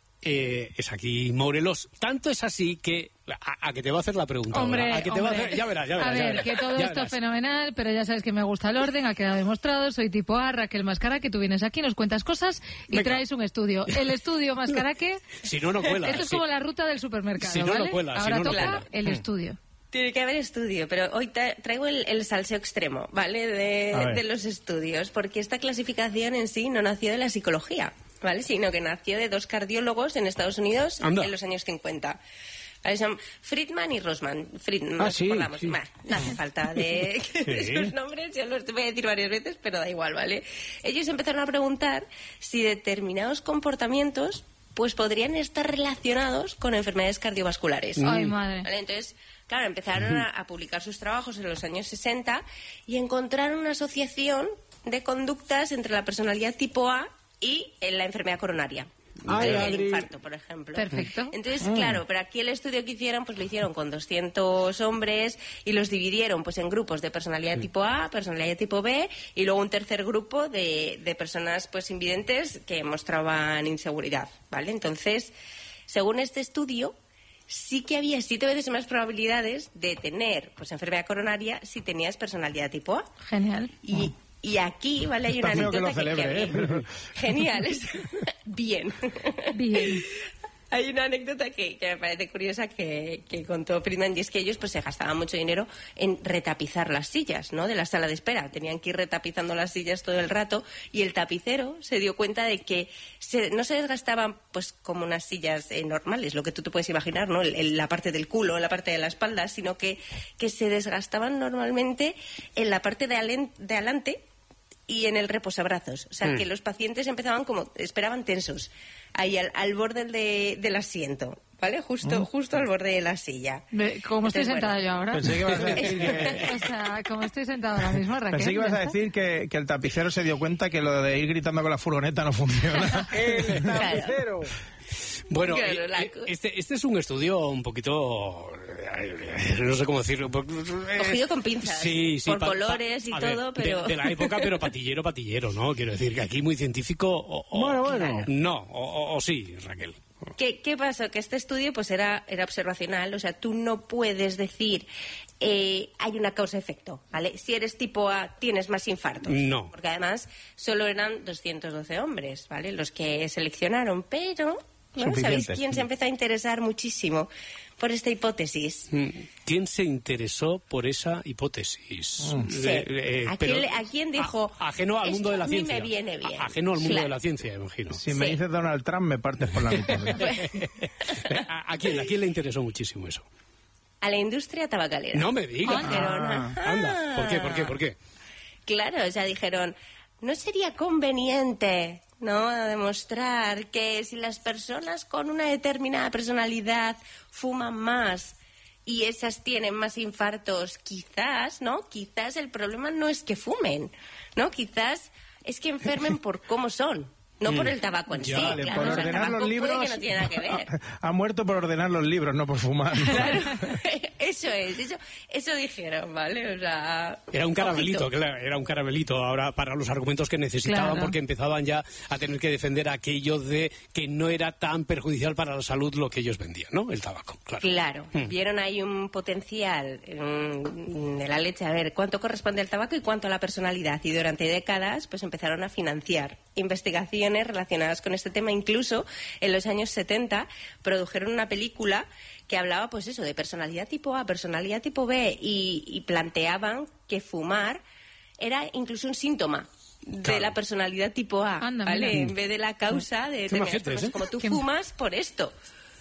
S1: eh, es aquí Morelos. Tanto es así que a, a que te va a hacer la pregunta.
S9: Hombre,
S1: ahora, a que te va a
S9: hombre.
S1: hacer, ya verás, ya verás.
S9: A
S1: ya
S9: ver,
S1: verás,
S9: que todo
S1: ya
S9: esto
S1: verás.
S9: fenomenal, pero ya sabes que me gusta el orden, ha quedado demostrado. Soy tipo A, Raquel Mascaraque, tú vienes aquí, nos cuentas cosas y
S1: Venga.
S9: traes un estudio. El estudio Mascaraque,
S1: Si no, no cuela.
S9: esto es
S1: sí.
S9: como la ruta del supermercado,
S1: Si no, no
S9: ¿vale?
S1: cuela, si
S9: Ahora
S1: no, no
S9: toca
S1: cuela.
S9: el
S1: Mm.
S9: estudio.
S8: Tiene que haber estudio, pero hoy tra- traigo el, el salseo extremo, ¿vale? De,
S11: A ver.
S8: de los estudios, porque esta clasificación en sí no nació de la psicología, ¿vale? Sino que nació de dos cardiólogos en Estados Unidos
S1: Anda.
S8: en los años cincuenta. ¿Vale? Son Friedman y Rosman. Friedman,
S10: Ah,
S8: nos
S10: sí,
S8: acordamos.
S10: sí.
S8: Bah, no hace falta de de
S1: Sí.
S8: sus nombres, yo los voy a decir varias veces, pero da igual, ¿vale? Ellos empezaron a preguntar si determinados comportamientos pues podrían estar relacionados con enfermedades cardiovasculares.
S9: Ay, madre.
S8: ¿Vale? Entonces, claro, empezaron a, a publicar sus trabajos en los años sesenta y encontraron una asociación de conductas entre la personalidad tipo A y eh, la enfermedad coronaria.
S10: Ay,
S8: el
S10: Adri.
S8: infarto, por ejemplo.
S9: Perfecto.
S8: Entonces, claro, pero aquí el estudio que hicieron, pues lo hicieron con doscientos hombres y los dividieron pues en grupos de personalidad tipo A, personalidad tipo B y luego un tercer grupo de, de personas pues invidentes que mostraban inseguridad, ¿vale? Entonces, según este estudio, sí que había siete veces más probabilidades de tener pues enfermedad coronaria si tenías personalidad tipo A.
S9: Genial.
S8: Y, y aquí, ¿vale? Hay una
S11: Está feo que
S8: anécdota
S11: lo
S8: que- que
S11: celebre,
S8: a mí-
S11: ¿eh? Pero-
S8: Genial. es- Bien.
S9: Bien.
S8: Hay una anécdota que, que me parece curiosa que, que contó Friedman, y es que ellos pues se gastaban mucho dinero en retapizar las sillas, ¿no? De la sala de espera. Tenían que ir retapizando las sillas todo el rato y el tapicero se dio cuenta de que se- no se desgastaban pues como unas sillas eh, normales, lo que tú te puedes imaginar, ¿no? El- el- la parte del culo, la parte de la espalda, sino que, que se desgastaban normalmente en la parte de, alen- de adelante y en el reposabrazos. O sea,
S1: Mm.
S8: que los pacientes empezaban como, esperaban tensos, ahí al, al borde de- del asiento, ¿vale? Justo, justo al borde de la silla.
S9: Ve, Como estoy
S8: Entonces,
S9: sentada
S8: bueno.
S9: yo ahora.
S11: Pensé que ibas a decir que...
S9: O sea, como estoy sentada ahora mismo, Raquel.
S11: Pensé que ibas
S9: ya
S11: a
S9: está.
S11: decir que, que el tapicero se dio cuenta que lo de ir gritando con la furgoneta no funciona.
S10: El tapicero.
S1: Bueno,
S8: Claro,
S1: eh,
S8: la-
S1: eh, este, este es un estudio un poquito, eh, no sé cómo decirlo. por- eh,
S8: Cogido con pinzas,
S1: sí, sí,
S8: por
S1: pa- pa-
S8: colores y
S1: a ver,
S8: todo,
S1: de-
S8: pero...
S1: De, la época, pero patillero, patillero, ¿no? Quiero decir que aquí muy científico o, o-
S10: Bueno, bueno.
S1: no, o, o- o sí, Raquel.
S8: ¿Qué, ¿Qué pasó? Que este estudio pues era, era observacional, o sea, tú no puedes decir eh, hay una causa-efecto, ¿vale? Si eres tipo A, tienes más infartos.
S1: No.
S8: Porque además solo eran doscientos doce hombres, ¿vale? Los que seleccionaron, pero... ¿no? ¿Sabéis
S11: Suficientes.
S8: quién se empezó a interesar muchísimo por esta hipótesis?
S1: Mm, ¿Quién se interesó por esa hipótesis?
S8: Sí.
S1: Eh, eh,
S8: ¿A,
S1: pero-
S8: quién, le- a quién dijo?
S1: a- ajeno al mundo
S8: "Esto
S1: de la
S8: a mí
S1: ciencia.
S8: me viene bien"?
S1: A- Ajeno al mundo
S8: Claro.
S1: de la ciencia, imagino.
S11: Si me
S8: Sí.
S11: dices Donald Trump, me partes por la mitad.
S1: ¿A, a quién, ¿A quién le interesó muchísimo eso?
S8: A la industria tabacalera.
S1: No me digas.
S8: Dijeron,
S1: Ah,
S8: "Ajá".
S1: anda, ¿por qué, por qué, por qué?
S8: Claro, o sea, dijeron, ¿no sería conveniente, no, demostrar que si las personas con una determinada personalidad fuman más y esas tienen más infartos, quizás, ¿no? Quizás el problema no es que fumen, ¿no? Quizás es que enfermen por cómo son, no por el tabaco en
S1: Ya,
S8: sí.
S1: vale,
S8: Claro,
S11: por
S8: o sea, el
S11: ordenar
S8: tabaco
S11: los libros.
S8: puede que no tiene nada que ver.
S11: Ha muerto por ordenar los libros, no por fumar.
S8: Claro, eso es, eso, eso dijeron, ¿vale? O sea,
S1: Era un caramelito,
S8: ojito.
S1: claro, era un caramelito ahora para los argumentos que necesitaban,
S9: Claro.
S1: porque empezaban ya a tener que defender aquello de que no era tan perjudicial para la salud lo que ellos vendían, ¿no? El tabaco, claro.
S8: Claro,
S1: Mm.
S8: vieron ahí un potencial mm, de la leche, a ver cuánto corresponde al tabaco y cuánto a la personalidad. Y durante décadas pues empezaron a financiar investigaciones relacionadas con este tema. Incluso en los años setenta produjeron una película que hablaba pues eso, de personalidad tipo A, personalidad tipo B y, y planteaban que fumar era incluso un síntoma de
S1: Claro.
S8: la personalidad tipo A,
S9: Anda,
S8: ¿vale?
S9: mira.
S8: En vez de la causa de
S1: Qué
S8: determinadas
S1: majetes,
S8: cosas,
S1: ¿eh?
S8: como tú
S9: Qué-
S8: fumas por esto.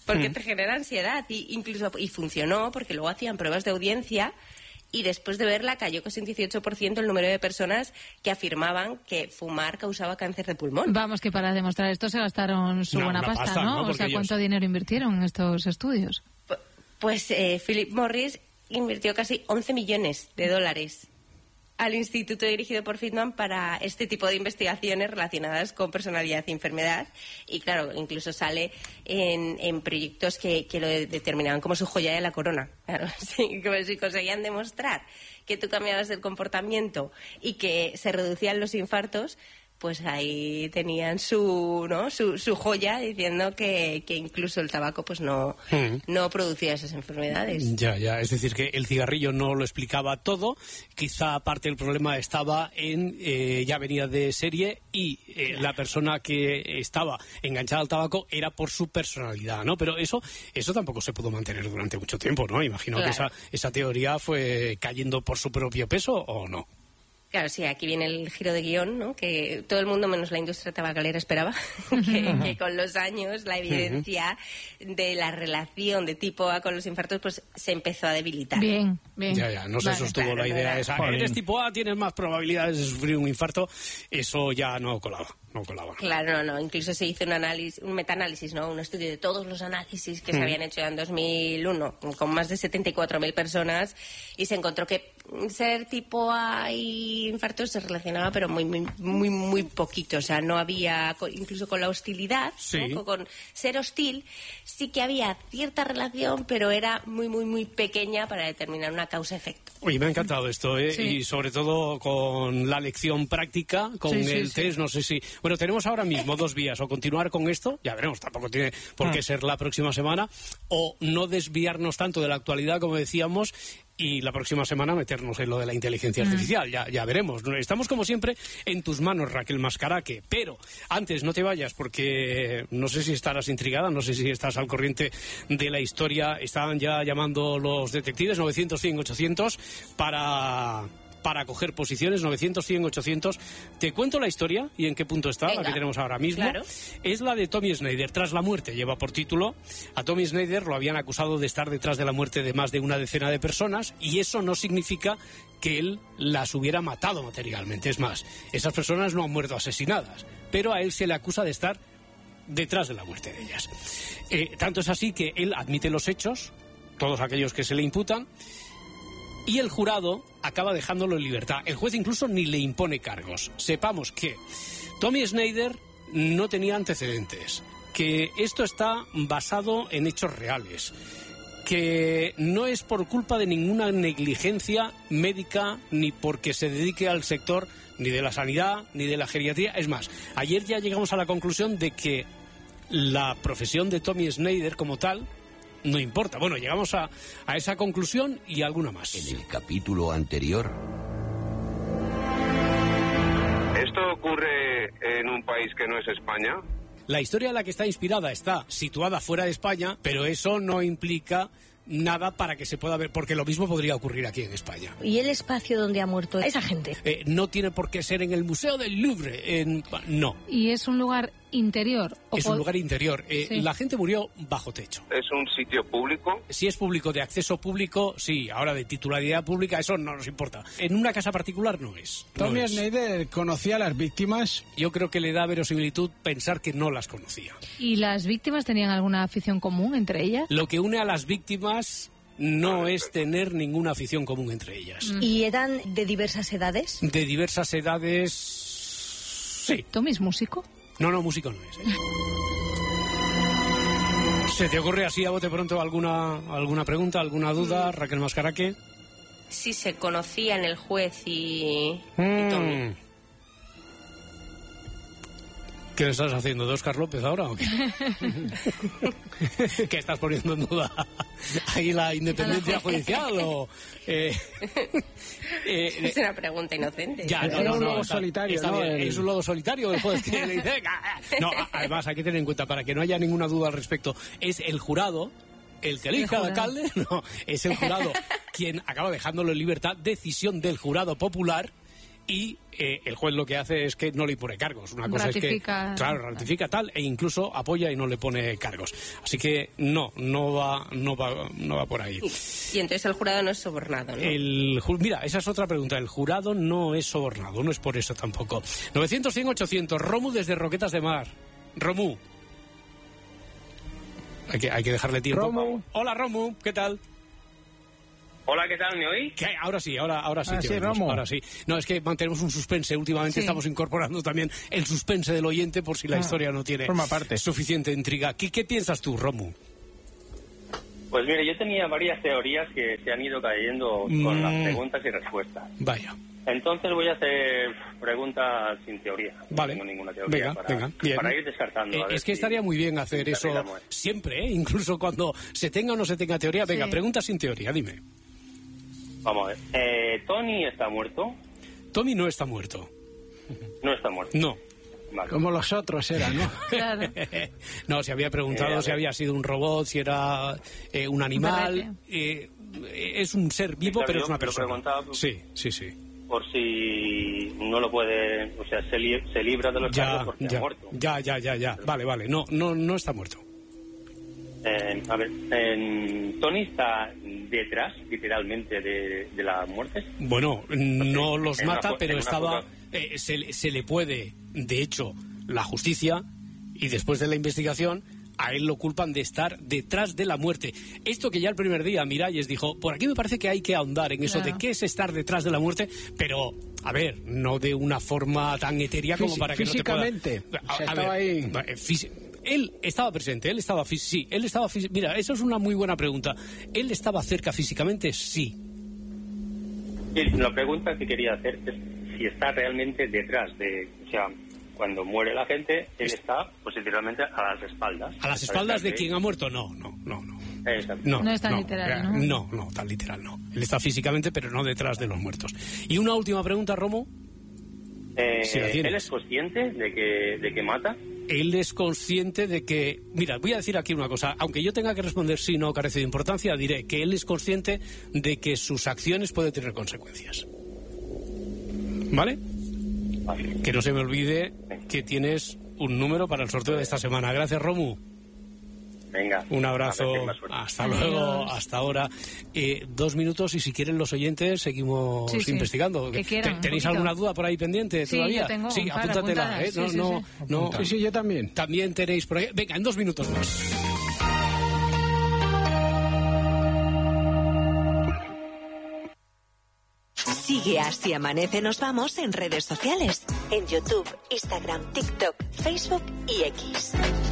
S8: porque
S1: Mm.
S8: te genera ansiedad. Y incluso y funcionó, porque luego hacían pruebas de audiencia y después de verla cayó casi un dieciocho por ciento el número de personas que afirmaban que fumar causaba cáncer de pulmón.
S9: Vamos, que para demostrar esto se gastaron su
S8: No,
S9: buena
S8: una
S9: pasta,
S8: pasta,
S9: ¿no?
S8: ¿no?
S9: O
S8: Porque
S9: sea,
S8: ellos-
S9: ¿cuánto dinero invirtieron en estos estudios?
S8: Pues eh, Philip Morris invirtió casi once millones de dólares al instituto dirigido por Friedman para este tipo de investigaciones relacionadas con personalidad y enfermedad. Y claro, incluso sale en, en proyectos que, que lo de- determinaban como su joya de la corona. Claro, sí, como si conseguían demostrar que tú cambiabas el comportamiento y que se reducían los infartos, pues ahí tenían su, ¿no? su, su joya diciendo que, que incluso el tabaco pues no,
S1: Mm.
S8: no producía esas enfermedades.
S1: Ya, ya, es decir, que el cigarrillo no lo explicaba todo, quizá parte del problema estaba en, eh, ya venía de serie y eh, la persona que estaba enganchada al tabaco era por su personalidad, ¿no? Pero eso eso tampoco se pudo mantener durante mucho tiempo, ¿no? Imagino que esa,
S8: Claro.
S1: esa teoría fue cayendo por su propio peso, ¿o no?
S8: Claro, sí, aquí viene el giro de guión, ¿no? Que todo el mundo, menos la industria tabacalera, esperaba que, que con los años la evidencia de la relación de tipo A con los infartos pues se empezó a debilitar.
S9: Bien, bien.
S1: Ya, ya, no se
S8: Vale.
S1: sostuvo
S8: Claro,
S1: la idea
S8: claro.
S1: esa.
S8: Joder.
S1: Eres tipo A, tienes más probabilidades de sufrir un infarto. Eso ya no colaba, no colaba.
S8: Claro, no, no. Incluso se hizo un análisis, un metaanálisis, ¿no? Un estudio de todos los análisis que se
S1: Mm.
S8: habían hecho en dos mil uno con más de setenta y cuatro mil personas y se encontró que ser tipo A y infartos se relacionaba, pero muy, muy, muy, muy poquito. O sea, no había, co- incluso con la hostilidad,
S1: Sí.
S8: ¿no? con, con ser hostil, sí que había cierta relación, pero era muy, muy, muy pequeña para determinar una causa-efecto.
S1: Oye, me ha encantado esto, ¿eh?
S8: Sí.
S1: Y sobre todo con la lección práctica, con
S8: Sí, sí,
S1: el
S8: sí.
S1: test, no sé si... Bueno, tenemos ahora mismo dos vías, o continuar con esto, ya veremos, tampoco tiene por qué
S11: Ah.
S1: ser la próxima semana, o no desviarnos tanto de la actualidad, como decíamos, y la próxima semana meternos en lo de la inteligencia
S11: Mm.
S1: artificial, ya, ya veremos. Estamos, como siempre, en tus manos, Raquel Mascaraque, pero antes no te vayas, porque no sé si estarás intrigada, no sé si estás al corriente de la historia. Estaban ya llamando los detectives, novecientos, cien, ochocientos, para... para coger posiciones, novecientos, cien, ochocientos. Te cuento la historia y en qué punto está,
S8: Venga,
S1: la que tenemos ahora mismo.
S8: claro.
S1: Es la de Tommy Snyder, tras la muerte, lleva por título. A Tommy Snyder lo habían acusado de estar detrás de la muerte de más de una decena de personas y eso no significa que él las hubiera matado materialmente. Es más, esas personas no han muerto asesinadas, pero a él se le acusa de estar detrás de la muerte de ellas. Eh, tanto es así que él admite los hechos, todos aquellos que se le imputan, y el jurado acaba dejándolo en libertad. El juez incluso ni le impone cargos. Sepamos que Tommy Snyder no tenía antecedentes, que esto está basado en hechos reales, que no es por culpa de ninguna negligencia médica ni porque se dedique al sector ni de la sanidad ni de la geriatría. Es más, ayer ya llegamos a la conclusión de que la profesión de Tommy Snyder como tal no importa. Bueno, llegamos a, a esa conclusión y alguna más.
S12: En el capítulo anterior.
S13: ¿Esto ocurre en un país que no es España?
S1: La historia en la que está inspirada está situada fuera de España, pero eso no implica nada para que se pueda ver, porque lo mismo podría ocurrir aquí en España.
S14: ¿Y el espacio donde ha muerto esa gente?
S1: Eh, no tiene por qué ser en el Museo del Louvre, en... no.
S9: ¿Y es un lugar interior? o
S1: Es un
S9: pod-
S1: lugar interior. Eh,
S9: Sí.
S1: La gente murió bajo techo.
S13: ¿Es un sitio público?
S1: Si es público, de acceso público, sí. Ahora, de titularidad pública, eso no nos importa. En una casa particular no es. no
S10: Tommy
S1: es.
S10: Snyder conocía a las víctimas.
S1: Yo creo que le da verosimilitud pensar que no las conocía.
S9: ¿Y las víctimas tenían alguna afición común entre ellas?
S1: Lo que une a las víctimas no es tener ninguna afición común entre ellas.
S14: ¿Y eran de diversas edades?
S1: De diversas edades... Sí.
S9: ¿Tommy es músico?
S1: No, no, músico no es. ¿eh? ¿Se te ocurre así a bote pronto alguna, alguna pregunta, alguna duda, Raquel Mascaraque?
S8: Sí se conocían el juez y, y
S1: Mm.
S8: Tommy.
S1: ¿Qué le estás haciendo, de Óscar López ahora o qué? ¿Qué estás poniendo en duda? ¿Ahí la independencia judicial o...? Eh, eh,
S8: Es una pregunta inocente.
S1: Ya, no,
S10: Era
S1: no,
S10: un
S1: no,
S10: lobo
S1: está-
S10: solitario,
S1: está
S10: ¿no?
S1: bien.
S10: El-
S1: Es un lobo solitario el juez que le dice... No, a- además hay que tener en cuenta, para que no haya ninguna duda al respecto, es el jurado el que elija al
S9: jurado.
S1: alcalde, no, es el jurado quien acaba dejándolo en libertad, decisión del jurado popular, y eh, el juez lo que hace es que no le impone cargos. Una cosa
S9: Ratifica.
S1: es que, claro, ratifica tal e incluso apoya y no le pone cargos. Así que no, no va, no va, no va por ahí.
S8: Y entonces el jurado no es sobornado, ¿no?
S1: El, mira, esa es otra pregunta. El jurado no es sobornado, no es por eso tampoco. novecientos, cien, ochocientos. Romu desde Roquetas de Mar. Romu. Hay que, hay que dejarle tiempo.
S10: Romu.
S1: Hola, Romu, ¿qué tal?
S13: Hola, ¿qué tal? ¿Me oís?
S1: ¿Qué? Ahora sí, ahora, ahora sí.
S11: Ah,
S1: te
S11: sí,
S1: oímos,
S11: Romu.
S1: ahora sí. No, es que mantenemos un suspense. Últimamente
S9: Sí.
S1: estamos incorporando también el suspense del oyente por si la
S11: Ah,
S1: historia no tiene
S11: forma parte.
S1: suficiente intriga. ¿Qué, ¿Qué piensas tú, Romu?
S13: Pues mire, yo tenía varias teorías que se han ido cayendo con
S1: Mm.
S13: las preguntas y respuestas.
S1: Vaya.
S13: Entonces voy a hacer preguntas sin teoría.
S1: Vale.
S13: No tengo ninguna teoría
S1: Venga,
S13: para,
S1: venga, bien.
S13: para ir descartando.
S1: Eh,
S13: a ver
S1: es que
S13: si-
S1: estaría muy bien hacer
S13: si
S1: eso
S13: arreglamos.
S1: siempre, ¿eh? Incluso cuando se tenga o no se tenga teoría. Venga,
S9: Sí.
S1: pregunta sin teoría, dime.
S13: Vamos a ver. Eh, ¿Tony está muerto?
S1: Tommy no está muerto.
S13: No está muerto.
S1: No.
S13: Vale.
S10: Como los otros eran, ¿no?
S9: Claro.
S1: No, se había preguntado
S13: Eh, a
S1: si
S13: ver.
S1: había sido un robot, si era eh, un animal. Eh, es un ser vivo,
S13: claro,
S1: pero
S13: yo
S1: es una
S13: te lo
S1: persona.
S13: preguntaba, pues,
S1: Sí, sí, sí.
S13: Por si no lo puede... O sea, se, li- se libra de los
S1: Ya,
S13: cargos porque
S1: ya,
S13: ha muerto.
S1: ya, ya, ya, ya. Vale, vale. No, no, no está muerto.
S13: Eh, a ver, eh, ¿Tony está detrás, literalmente, de, de la muerte?
S1: Bueno, no los
S13: en una
S1: mata,
S13: fo-
S1: pero
S13: en una
S1: estaba.
S13: foto-
S1: eh, se, le- se le puede, de hecho, la justicia y después de la investigación. A él lo culpan de estar detrás de la muerte. Esto que ya el primer día Miralles dijo, por aquí me parece que hay que ahondar en eso
S9: Claro.
S1: de qué es estar detrás de la muerte, pero, a ver, no de una forma tan etérea como
S10: Fisi-
S1: para que no te pueda...
S10: físicamente.
S1: A-
S10: O sea,
S1: a
S10: estaba
S1: ver,
S10: ahí.
S1: va, eh, fisi- Él estaba presente, él estaba... fí- Sí, él estaba... fí- Mira, eso es una muy buena pregunta. ¿Él estaba cerca físicamente? Sí.
S13: Y la pregunta que quería hacer es si está realmente detrás de... O sea, cuando muere la gente, él está, pues literalmente, a las espaldas.
S1: ¿A las espaldas de quien ha muerto? No, no, no, no.
S13: Exacto.
S1: No,
S9: No es tan literal, ¿no?
S1: No, no, tan literal no. Él está físicamente, pero no detrás de los muertos. Y una última pregunta, Romo.
S13: Eh,
S1: Si la tienes.
S13: ¿Él es consciente de que, de que mata?
S1: Él es consciente de que... Mira, voy a decir aquí una cosa. Aunque yo tenga que responder sí, no carece de importancia, diré que él es consciente de que sus acciones pueden tener consecuencias. ¿Vale?
S13: Vale.
S1: Que no se me olvide que tienes un número para el sorteo de esta semana. Gracias, Romu.
S13: Venga.
S1: Un
S13: a
S1: abrazo.
S13: ver si hay más suerte.
S1: Hasta
S9: Adiós.
S1: luego. Hasta ahora. Eh, dos minutos y si quieren los oyentes seguimos
S9: Sí, sí.
S1: investigando.
S9: Que quieran, un
S1: ¿Tenéis
S9: poquito.
S1: alguna duda por ahí pendiente
S9: Sí,
S1: todavía?
S9: yo tengo
S1: sí,
S9: un par
S1: apúntatela.
S9: apuntadas.
S1: ¿eh? No,
S9: Sí, sí,
S1: no,
S9: sí.
S1: no.
S10: Sí, sí, yo también.
S1: También tenéis por ahí. Venga, en dos minutos más.
S15: Sigue Así Amanece Nos Vamos en redes sociales. En YouTube, Instagram, TikTok, Facebook y X.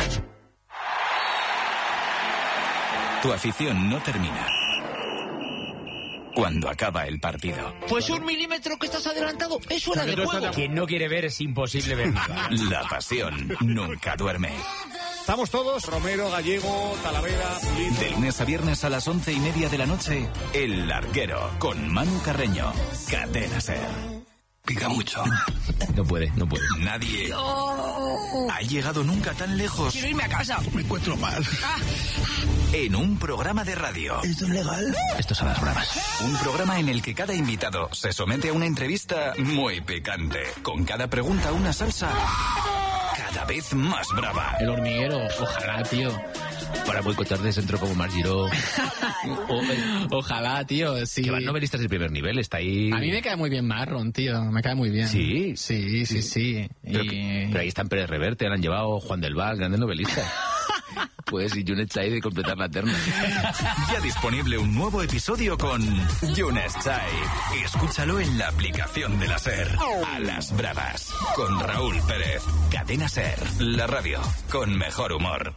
S16: Tu afición no termina cuando acaba el partido.
S17: Pues un milímetro que estás adelantado es fuera de juego.
S18: Quien no quiere ver es imposible ver nada.
S16: La pasión nunca duerme.
S3: Estamos todos, Romero, Gallego, Talavera, Pulido.
S16: De lunes a viernes a las once y media de la noche, El Larguero, con Manu Carreño. Cadena Ser.
S6: Pica mucho.
S18: No puede, no puede.
S16: Nadie ha llegado nunca tan lejos
S17: Quiero irme a casa.
S6: Me encuentro mal.
S16: en un programa de radio.
S6: ¿Esto es legal?
S18: Esto son las bravas.
S16: Un programa en el que cada invitado se somete a una entrevista muy picante, con cada pregunta una salsa cada vez más brava.
S18: El hormiguero, ojalá, tío. Para boicotar de centro como Mar Giró.
S19: O- ojalá, tío, sí.
S18: Que van novelistas de primer nivel, está ahí.
S19: A mí me cae muy bien Marron, tío, me cae muy bien.
S18: Sí.
S19: Sí, sí, sí.
S18: Pero,
S19: Y-
S18: que- pero ahí están Pérez Reverte, han llevado Juan del Val, grandes novelistas. Pues y Junet Chai de completar la terna.
S16: Ya disponible un nuevo episodio con Yunes Chai. Escúchalo en la aplicación de la SER. A las bravas. Con Raúl Pérez. Cadena SER. La radio con mejor humor.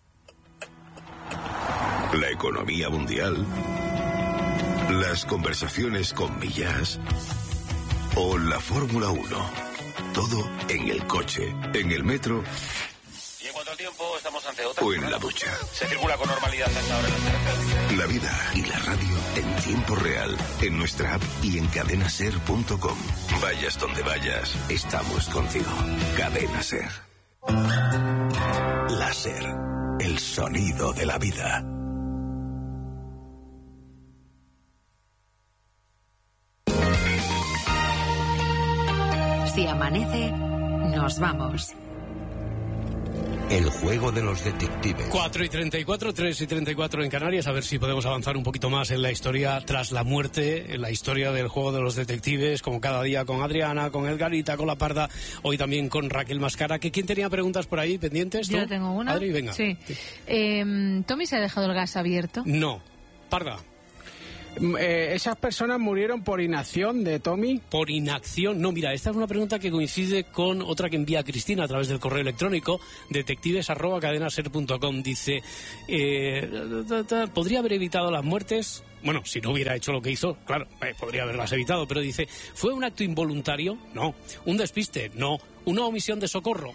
S6: La economía mundial. Las conversaciones con millas. O la Fórmula uno. Todo en el coche, en el metro
S13: Y en cuanto al tiempo, estamos ante otra.
S6: o en la ducha.
S13: Se circula con normalidad hasta ahora en las carreteras.
S6: La vida y la radio en tiempo real, en nuestra app y en cadena ser punto com. Vayas donde vayas, estamos contigo. Cadena Ser. La Ser, el sonido de la vida.
S7: Si amanece, nos vamos.
S12: El juego de los detectives.
S1: cuatro y treinta y cuatro, tres y treinta y cuatro en Canarias, a ver si podemos avanzar un poquito más en la historia tras la muerte, en la historia del juego de los detectives, como cada día con Adriana, con Edgarita, con La Parda, hoy también con Raquel Mascara. ¿Que ¿Quién tenía preguntas por ahí pendientes? ¿Tú?
S9: Yo tengo una.
S1: Adri, venga.
S9: Sí. Eh, ¿Tommy se ha dejado el gas abierto?
S1: No. Parda.
S10: Eh, ¿Esas personas murieron por inacción de Tommy?
S1: Por inacción. No, mira, esta es una pregunta que coincide con otra que envía Cristina a través del correo electrónico detectives arroba cadenaser punto com. Dice, eh, ¿podría haber evitado las muertes? Bueno, si no hubiera hecho lo que hizo, claro, eh, podría haberlas evitado, pero dice, ¿fue un acto involuntario? No. ¿Un despiste? No. ¿Una omisión de socorro?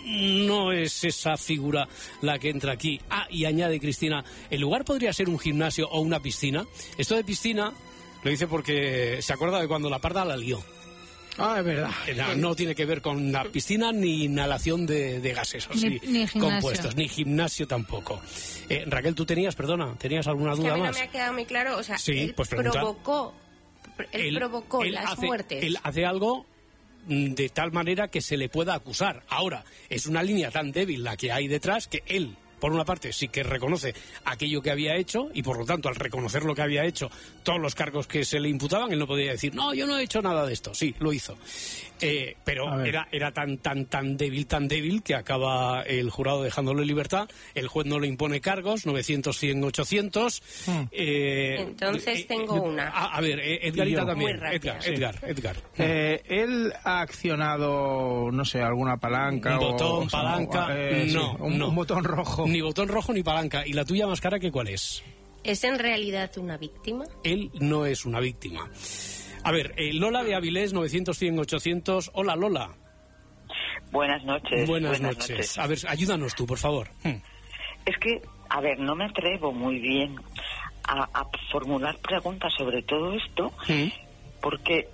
S1: No es esa figura la que entra aquí. Ah, y añade Cristina, ¿el lugar podría ser un gimnasio o una piscina? Esto de piscina lo dice porque se acuerda de cuando La Parda la lió.
S10: Ah, es verdad.
S1: No, no tiene que ver con la piscina ni inhalación de, de gases así,
S9: ni, ni
S1: compuestos, ni gimnasio tampoco. Eh, Raquel, tú tenías, perdona, ¿tenías alguna
S8: Es que
S1: duda
S8: a mí
S1: más?
S8: no me ha quedado muy claro, o sea,
S1: Sí,
S8: él
S1: pues pregunta.
S8: provocó, él,
S1: Él-
S8: provocó
S1: él
S8: las
S1: hace-
S8: muertes.
S1: Él hace algo mm, de tal manera que se le pueda acusar. Ahora, es una línea tan débil la que hay detrás que él, por una parte, sí que reconoce aquello que había hecho y, por lo tanto, al reconocer lo que había hecho, todos los cargos que se le imputaban, él no podía decir, no, yo no he hecho nada de esto. Sí, lo hizo. Eh, pero era, era tan, tan, tan débil, tan débil que acaba el jurado dejándolo en libertad. El juez no le impone cargos, novecientos, cien, ochocientos. Eh,
S8: Entonces
S1: eh,
S8: tengo
S1: eh,
S8: una.
S1: A, a ver, eh, Edgarita
S11: Yo.
S1: también.
S8: Muy rápida.
S1: Edgar, Edgar, Edgar.
S11: Eh, él ha accionado, no sé, alguna palanca
S1: Un
S11: o-
S1: botón,
S11: o sea,
S1: palanca,
S11: eh, sí,
S1: no,
S11: un,
S1: no.
S11: un botón rojo.
S1: Ni botón rojo ni palanca. ¿Y la tuya más cara que cuál es?
S8: ¿Es en realidad una víctima?
S1: Él no es una víctima. A ver, eh, Lola de Avilés, novecientos, cien, ochocientos. Hola, Lola.
S20: Buenas noches.
S1: Buenas, noches. A ver, ayúdanos tú, por favor. Hmm.
S20: Es que, a ver, no me atrevo muy bien a, a formular preguntas sobre todo esto,
S1: Hmm.
S20: porque,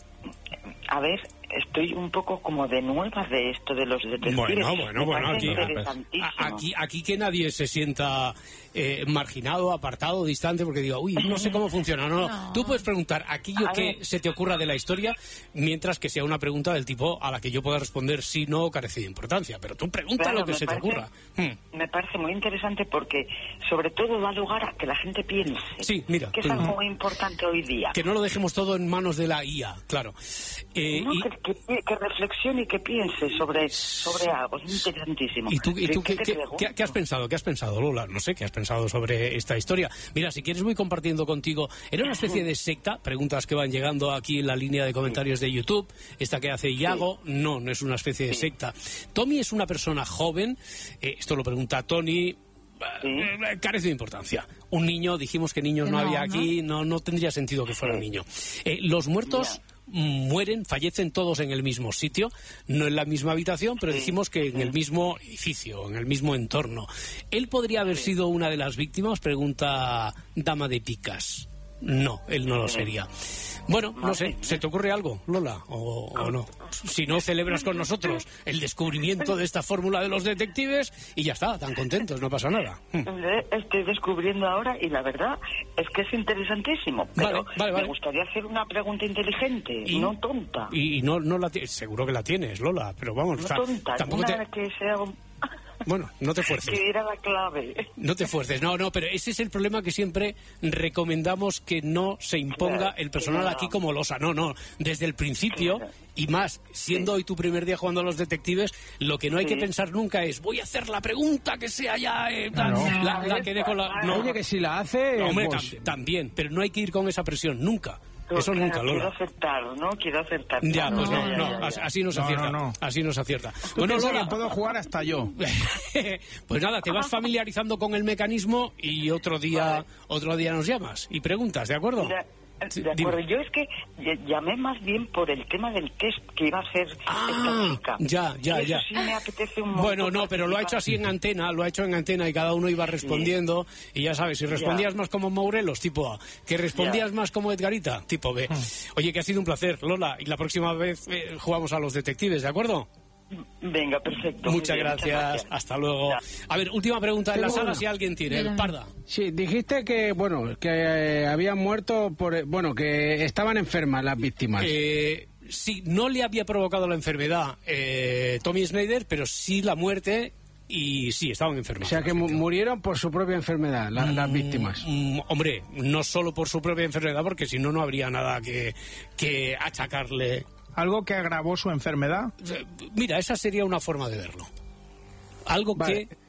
S20: a ver, estoy un poco como de nueva de esto de los detectives.
S1: Bueno, bueno,
S20: Me
S1: bueno,
S20: parece
S1: aquí,
S20: interesantísimo.
S1: a- aquí, aquí que nadie se sienta eh, marginado, apartado, distante, porque diga, uy, no sé cómo funciona. No, no.
S9: No.
S1: Tú puedes preguntar aquello
S20: A
S1: que
S20: ver.
S1: se te ocurra de la historia, mientras que sea una pregunta del tipo a la que yo pueda responder si no o carece de importancia. Pero tú pregunta
S20: Claro,
S1: lo que
S20: me
S1: se
S20: parece-
S1: te ocurra. Hmm.
S20: Me parece muy interesante porque, sobre todo, da lugar a que la gente piense.
S1: Sí, mira,
S20: Que es
S1: mm.
S20: algo muy importante hoy día.
S1: Que no lo dejemos todo en manos de la I A, claro. Eh,
S20: No,
S1: y,
S20: que, que- que reflexione y que piense sobre, sobre algo. Es interesantísimo.
S1: ¿Y tú, y tú
S20: ¿Qué
S1: qué,
S20: te
S1: qué-
S20: pregunto?
S1: qué- qué has pensado? ¿Qué has pensado, Lola? No sé, ¿qué has pensado sobre esta historia? Mira, si quieres voy compartiendo contigo. ¿Era una especie de secta? Preguntas que van llegando aquí en la línea de comentarios de YouTube. Esta que hace Iago, no, no es una especie de secta. Tommy es una persona joven, eh, esto lo pregunta Tony. eh, Carece de importancia. Un niño, dijimos que niños no,
S9: No,
S1: había
S9: ¿no?
S1: aquí, no, no tendría sentido que fuera un niño. Eh, los muertos mueren, fallecen todos en el mismo sitio, no en la misma habitación, pero dijimos que en el mismo edificio, en el mismo entorno. ¿Él podría haber sido una de las víctimas? Pregunta Dama de Picas. No, él no lo sería. Bueno, no sé, ¿se te ocurre algo, Lola? ¿O, o no? Si no, celebras con nosotros el descubrimiento de esta fórmula de los detectives y ya está, tan contentos, no pasa nada. Hmm.
S20: Le estoy descubriendo ahora y la verdad es que es interesantísimo. Pero
S1: Vale, vale, vale.
S20: me gustaría hacer una pregunta inteligente,
S1: Y-
S20: no tonta.
S1: Y, y no, no la ti- seguro que la tienes, Lola, pero vamos,
S20: No
S1: ta-
S20: tonta,
S1: tampoco
S20: una
S1: te...
S20: que sea un-
S1: Bueno, no te fuerces.
S20: que diera la clave.
S1: No te fuerces, no, no, pero ese es el problema que siempre recomendamos, que no se imponga
S20: Claro,
S1: el personal
S20: claro.
S1: aquí como losa. No, no, desde el principio, y más, siendo hoy tu primer día jugando a los detectives, lo que no hay
S20: Sí.
S1: que pensar nunca es, voy a hacer la pregunta que sea ya, eh, tal,
S10: Claro.
S1: la, la que dé con la... No,
S10: Oye, que si la hace,
S1: no, hombre,
S10: pues,
S1: tam- también, pero no hay que ir con esa presión, nunca. Eso
S20: Claro,
S1: nunca,
S20: quiero
S1: Lola.
S20: acertar, ¿no? Quiero acertar.
S1: Ya, pues no,
S20: ya,
S1: no,
S20: ya, ya.
S1: as- así no se
S11: No,
S1: acierta.
S11: no, no.
S1: Así no se acierta.
S11: Tú
S1: Bueno,
S11: piensas
S1: Lola,
S11: que puedo jugar hasta yo.
S1: pues nada, te vas familiarizando con el mecanismo y otro día, otro día nos llamas y preguntas, ¿de acuerdo?
S20: Mira,
S1: Sí,
S20: de
S1: dime.
S20: acuerdo, yo es que ll- llamé más bien por el tema del test que iba a hacer
S1: Ah,
S20: esta chica.
S1: ya, ya,
S20: Y eso
S1: ya.
S20: sí me apetece un montón
S1: Bueno, no, pero lo ha hecho así en antena, lo ha hecho en antena y cada uno iba respondiendo y ya sabes, si respondías más como Mourelos, tipo A, que respondías más como Edgarita, tipo B. Oye, que ha sido un placer, Lola, y la próxima vez eh, jugamos a los detectives, ¿de acuerdo?
S20: Venga, perfecto.
S1: Muchas
S20: muy bien,
S1: gracias. Hasta luego. A ver, última pregunta en la
S10: Tengo
S1: sala,
S10: una.
S1: si alguien tiene. El Parda.
S10: Sí, dijiste que, bueno, que eh, habían muerto por... Bueno, que estaban enfermas las víctimas.
S1: Eh, sí, no le había provocado la enfermedad eh, Tommy Snyder, pero sí la muerte. Y sí, estaban enfermos.
S10: O sea, que murieron por su propia enfermedad, la, mm, las víctimas.
S1: Mm, hombre, no solo por su propia enfermedad, porque si no, no habría nada que, que achacarle.
S11: ¿Algo que agravó su enfermedad?
S1: Mira, esa sería una forma de verlo. Algo vale. que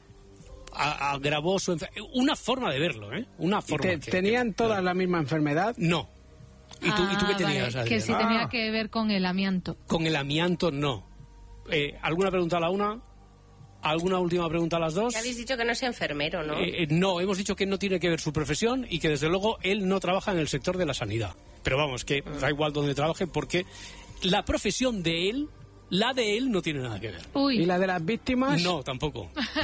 S1: a, agravó su enfermedad. Una forma de verlo, ¿eh? Una forma.
S10: Te,
S1: que,
S10: ¿Tenían
S1: que,
S10: todas
S1: claro.
S10: la misma enfermedad?
S1: No. ¿Y tú,
S9: ah,
S1: ¿y tú qué tenías?
S9: Vale, que si
S1: ah.
S9: tenía que ver con el amianto.
S1: Con el amianto, no. Eh, ¿Alguna pregunta a la una? ¿Alguna última pregunta a las dos?
S8: Ya habéis dicho que no sea enfermero, ¿no?
S1: Eh, eh, no, hemos dicho que no tiene que ver su profesión y que desde luego él no trabaja en el sector de la sanidad. Pero vamos, que da igual donde trabaje porque la profesión de él, la de él no tiene nada que ver.
S9: Uy.
S10: ¿Y la de las víctimas?
S1: No, tampoco.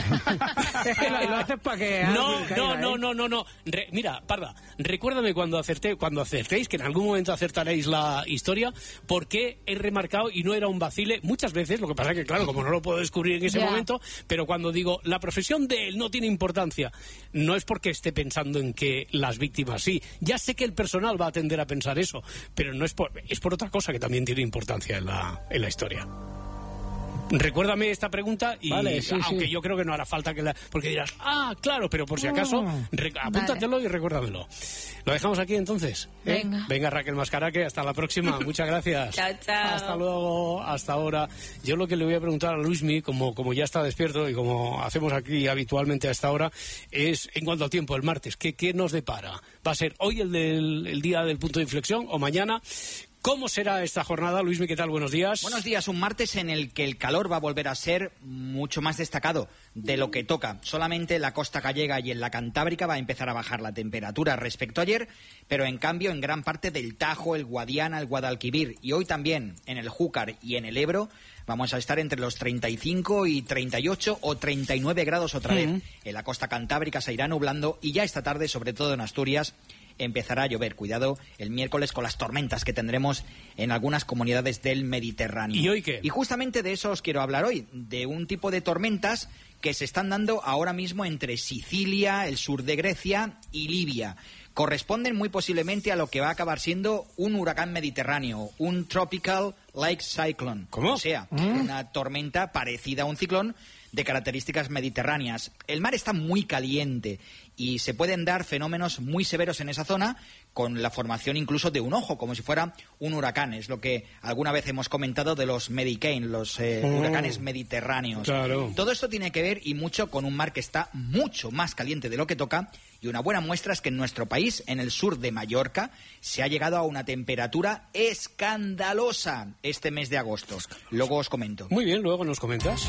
S10: Es que lo, lo haces para que
S1: No,
S10: caiga,
S1: no,
S10: ¿eh?
S1: no, no, no, no. Re, mira, Parda, recuérdame cuando acerté, cuando acertéis, que en algún momento acertaréis la historia, porque he remarcado, y no era un vacile, muchas veces, lo que pasa es que, claro, como no lo puedo descubrir en ese
S9: Ya.
S1: momento, pero cuando digo, la profesión de él no tiene importancia, no es porque esté pensando en que las víctimas sí. Ya sé que el personal va a tender a pensar eso, pero no es por, es por otra cosa que también tiene importancia en la, en la historia. Recuérdame esta pregunta y
S10: vale, sí,
S1: aunque
S10: sí.
S1: yo creo que no hará falta que la... Porque dirás, ah, claro, pero por si acaso, re, apúntatelo vale. y recuérdamelo. ¿Lo dejamos aquí entonces? ¿Eh?
S9: Venga.
S1: Venga, Raquel Mascaraque, hasta la próxima. Muchas gracias.
S8: Chao, chao.
S1: Hasta luego, hasta ahora. Yo lo que le voy a preguntar a Luismi, como, como ya está despierto y como hacemos aquí habitualmente a esta hora, es en cuanto al tiempo, el martes, ¿qué, qué nos depara? ¿Va a ser hoy el, del, el día del punto de inflexión o mañana? ¿Cómo será esta jornada? Luismi, ¿qué tal? Buenos días.
S21: Buenos días. Un martes en el que el calor va a volver a ser mucho más destacado de lo que toca. Solamente en la costa gallega y en la cantábrica va a empezar a bajar la temperatura respecto a ayer, pero en cambio en gran parte del Tajo, el Guadiana, el Guadalquivir y hoy también en el Júcar y en el Ebro vamos a estar entre los treinta y cinco y treinta y ocho o treinta y nueve grados otra vez. Mm. En la costa cantábrica se irá nublando y ya esta tarde, sobre todo en Asturias, empezará a llover. Cuidado el miércoles con las tormentas que tendremos en algunas comunidades del Mediterráneo.
S1: ¿Y hoy qué?
S21: Y justamente de eso os quiero hablar hoy, de un tipo de tormentas que se están dando ahora mismo entre Sicilia, el sur de Grecia y Libia. Corresponden muy posiblemente a lo que va a acabar siendo un huracán mediterráneo, un tropical like cyclone.
S1: ¿Cómo?
S21: O sea, ¿Mm? una tormenta parecida a un ciclón de características mediterráneas. El mar está muy caliente y se pueden dar fenómenos muy severos en esa zona con la formación incluso de un ojo, como si fuera un huracán. Es lo que alguna vez hemos comentado de los Medicane, los eh, oh, huracanes mediterráneos.
S1: Claro.
S21: Todo esto tiene que ver y mucho con un mar que está mucho más caliente de lo que toca, y una buena muestra es que en nuestro país, en el sur de Mallorca, se ha llegado a una temperatura escandalosa este mes de agosto. Luego os comento.
S1: Muy bien, luego nos comentas.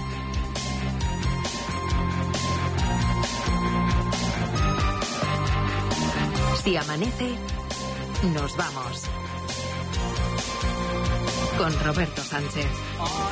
S7: Si amanece, nos vamos. Con Roberto Sánchez.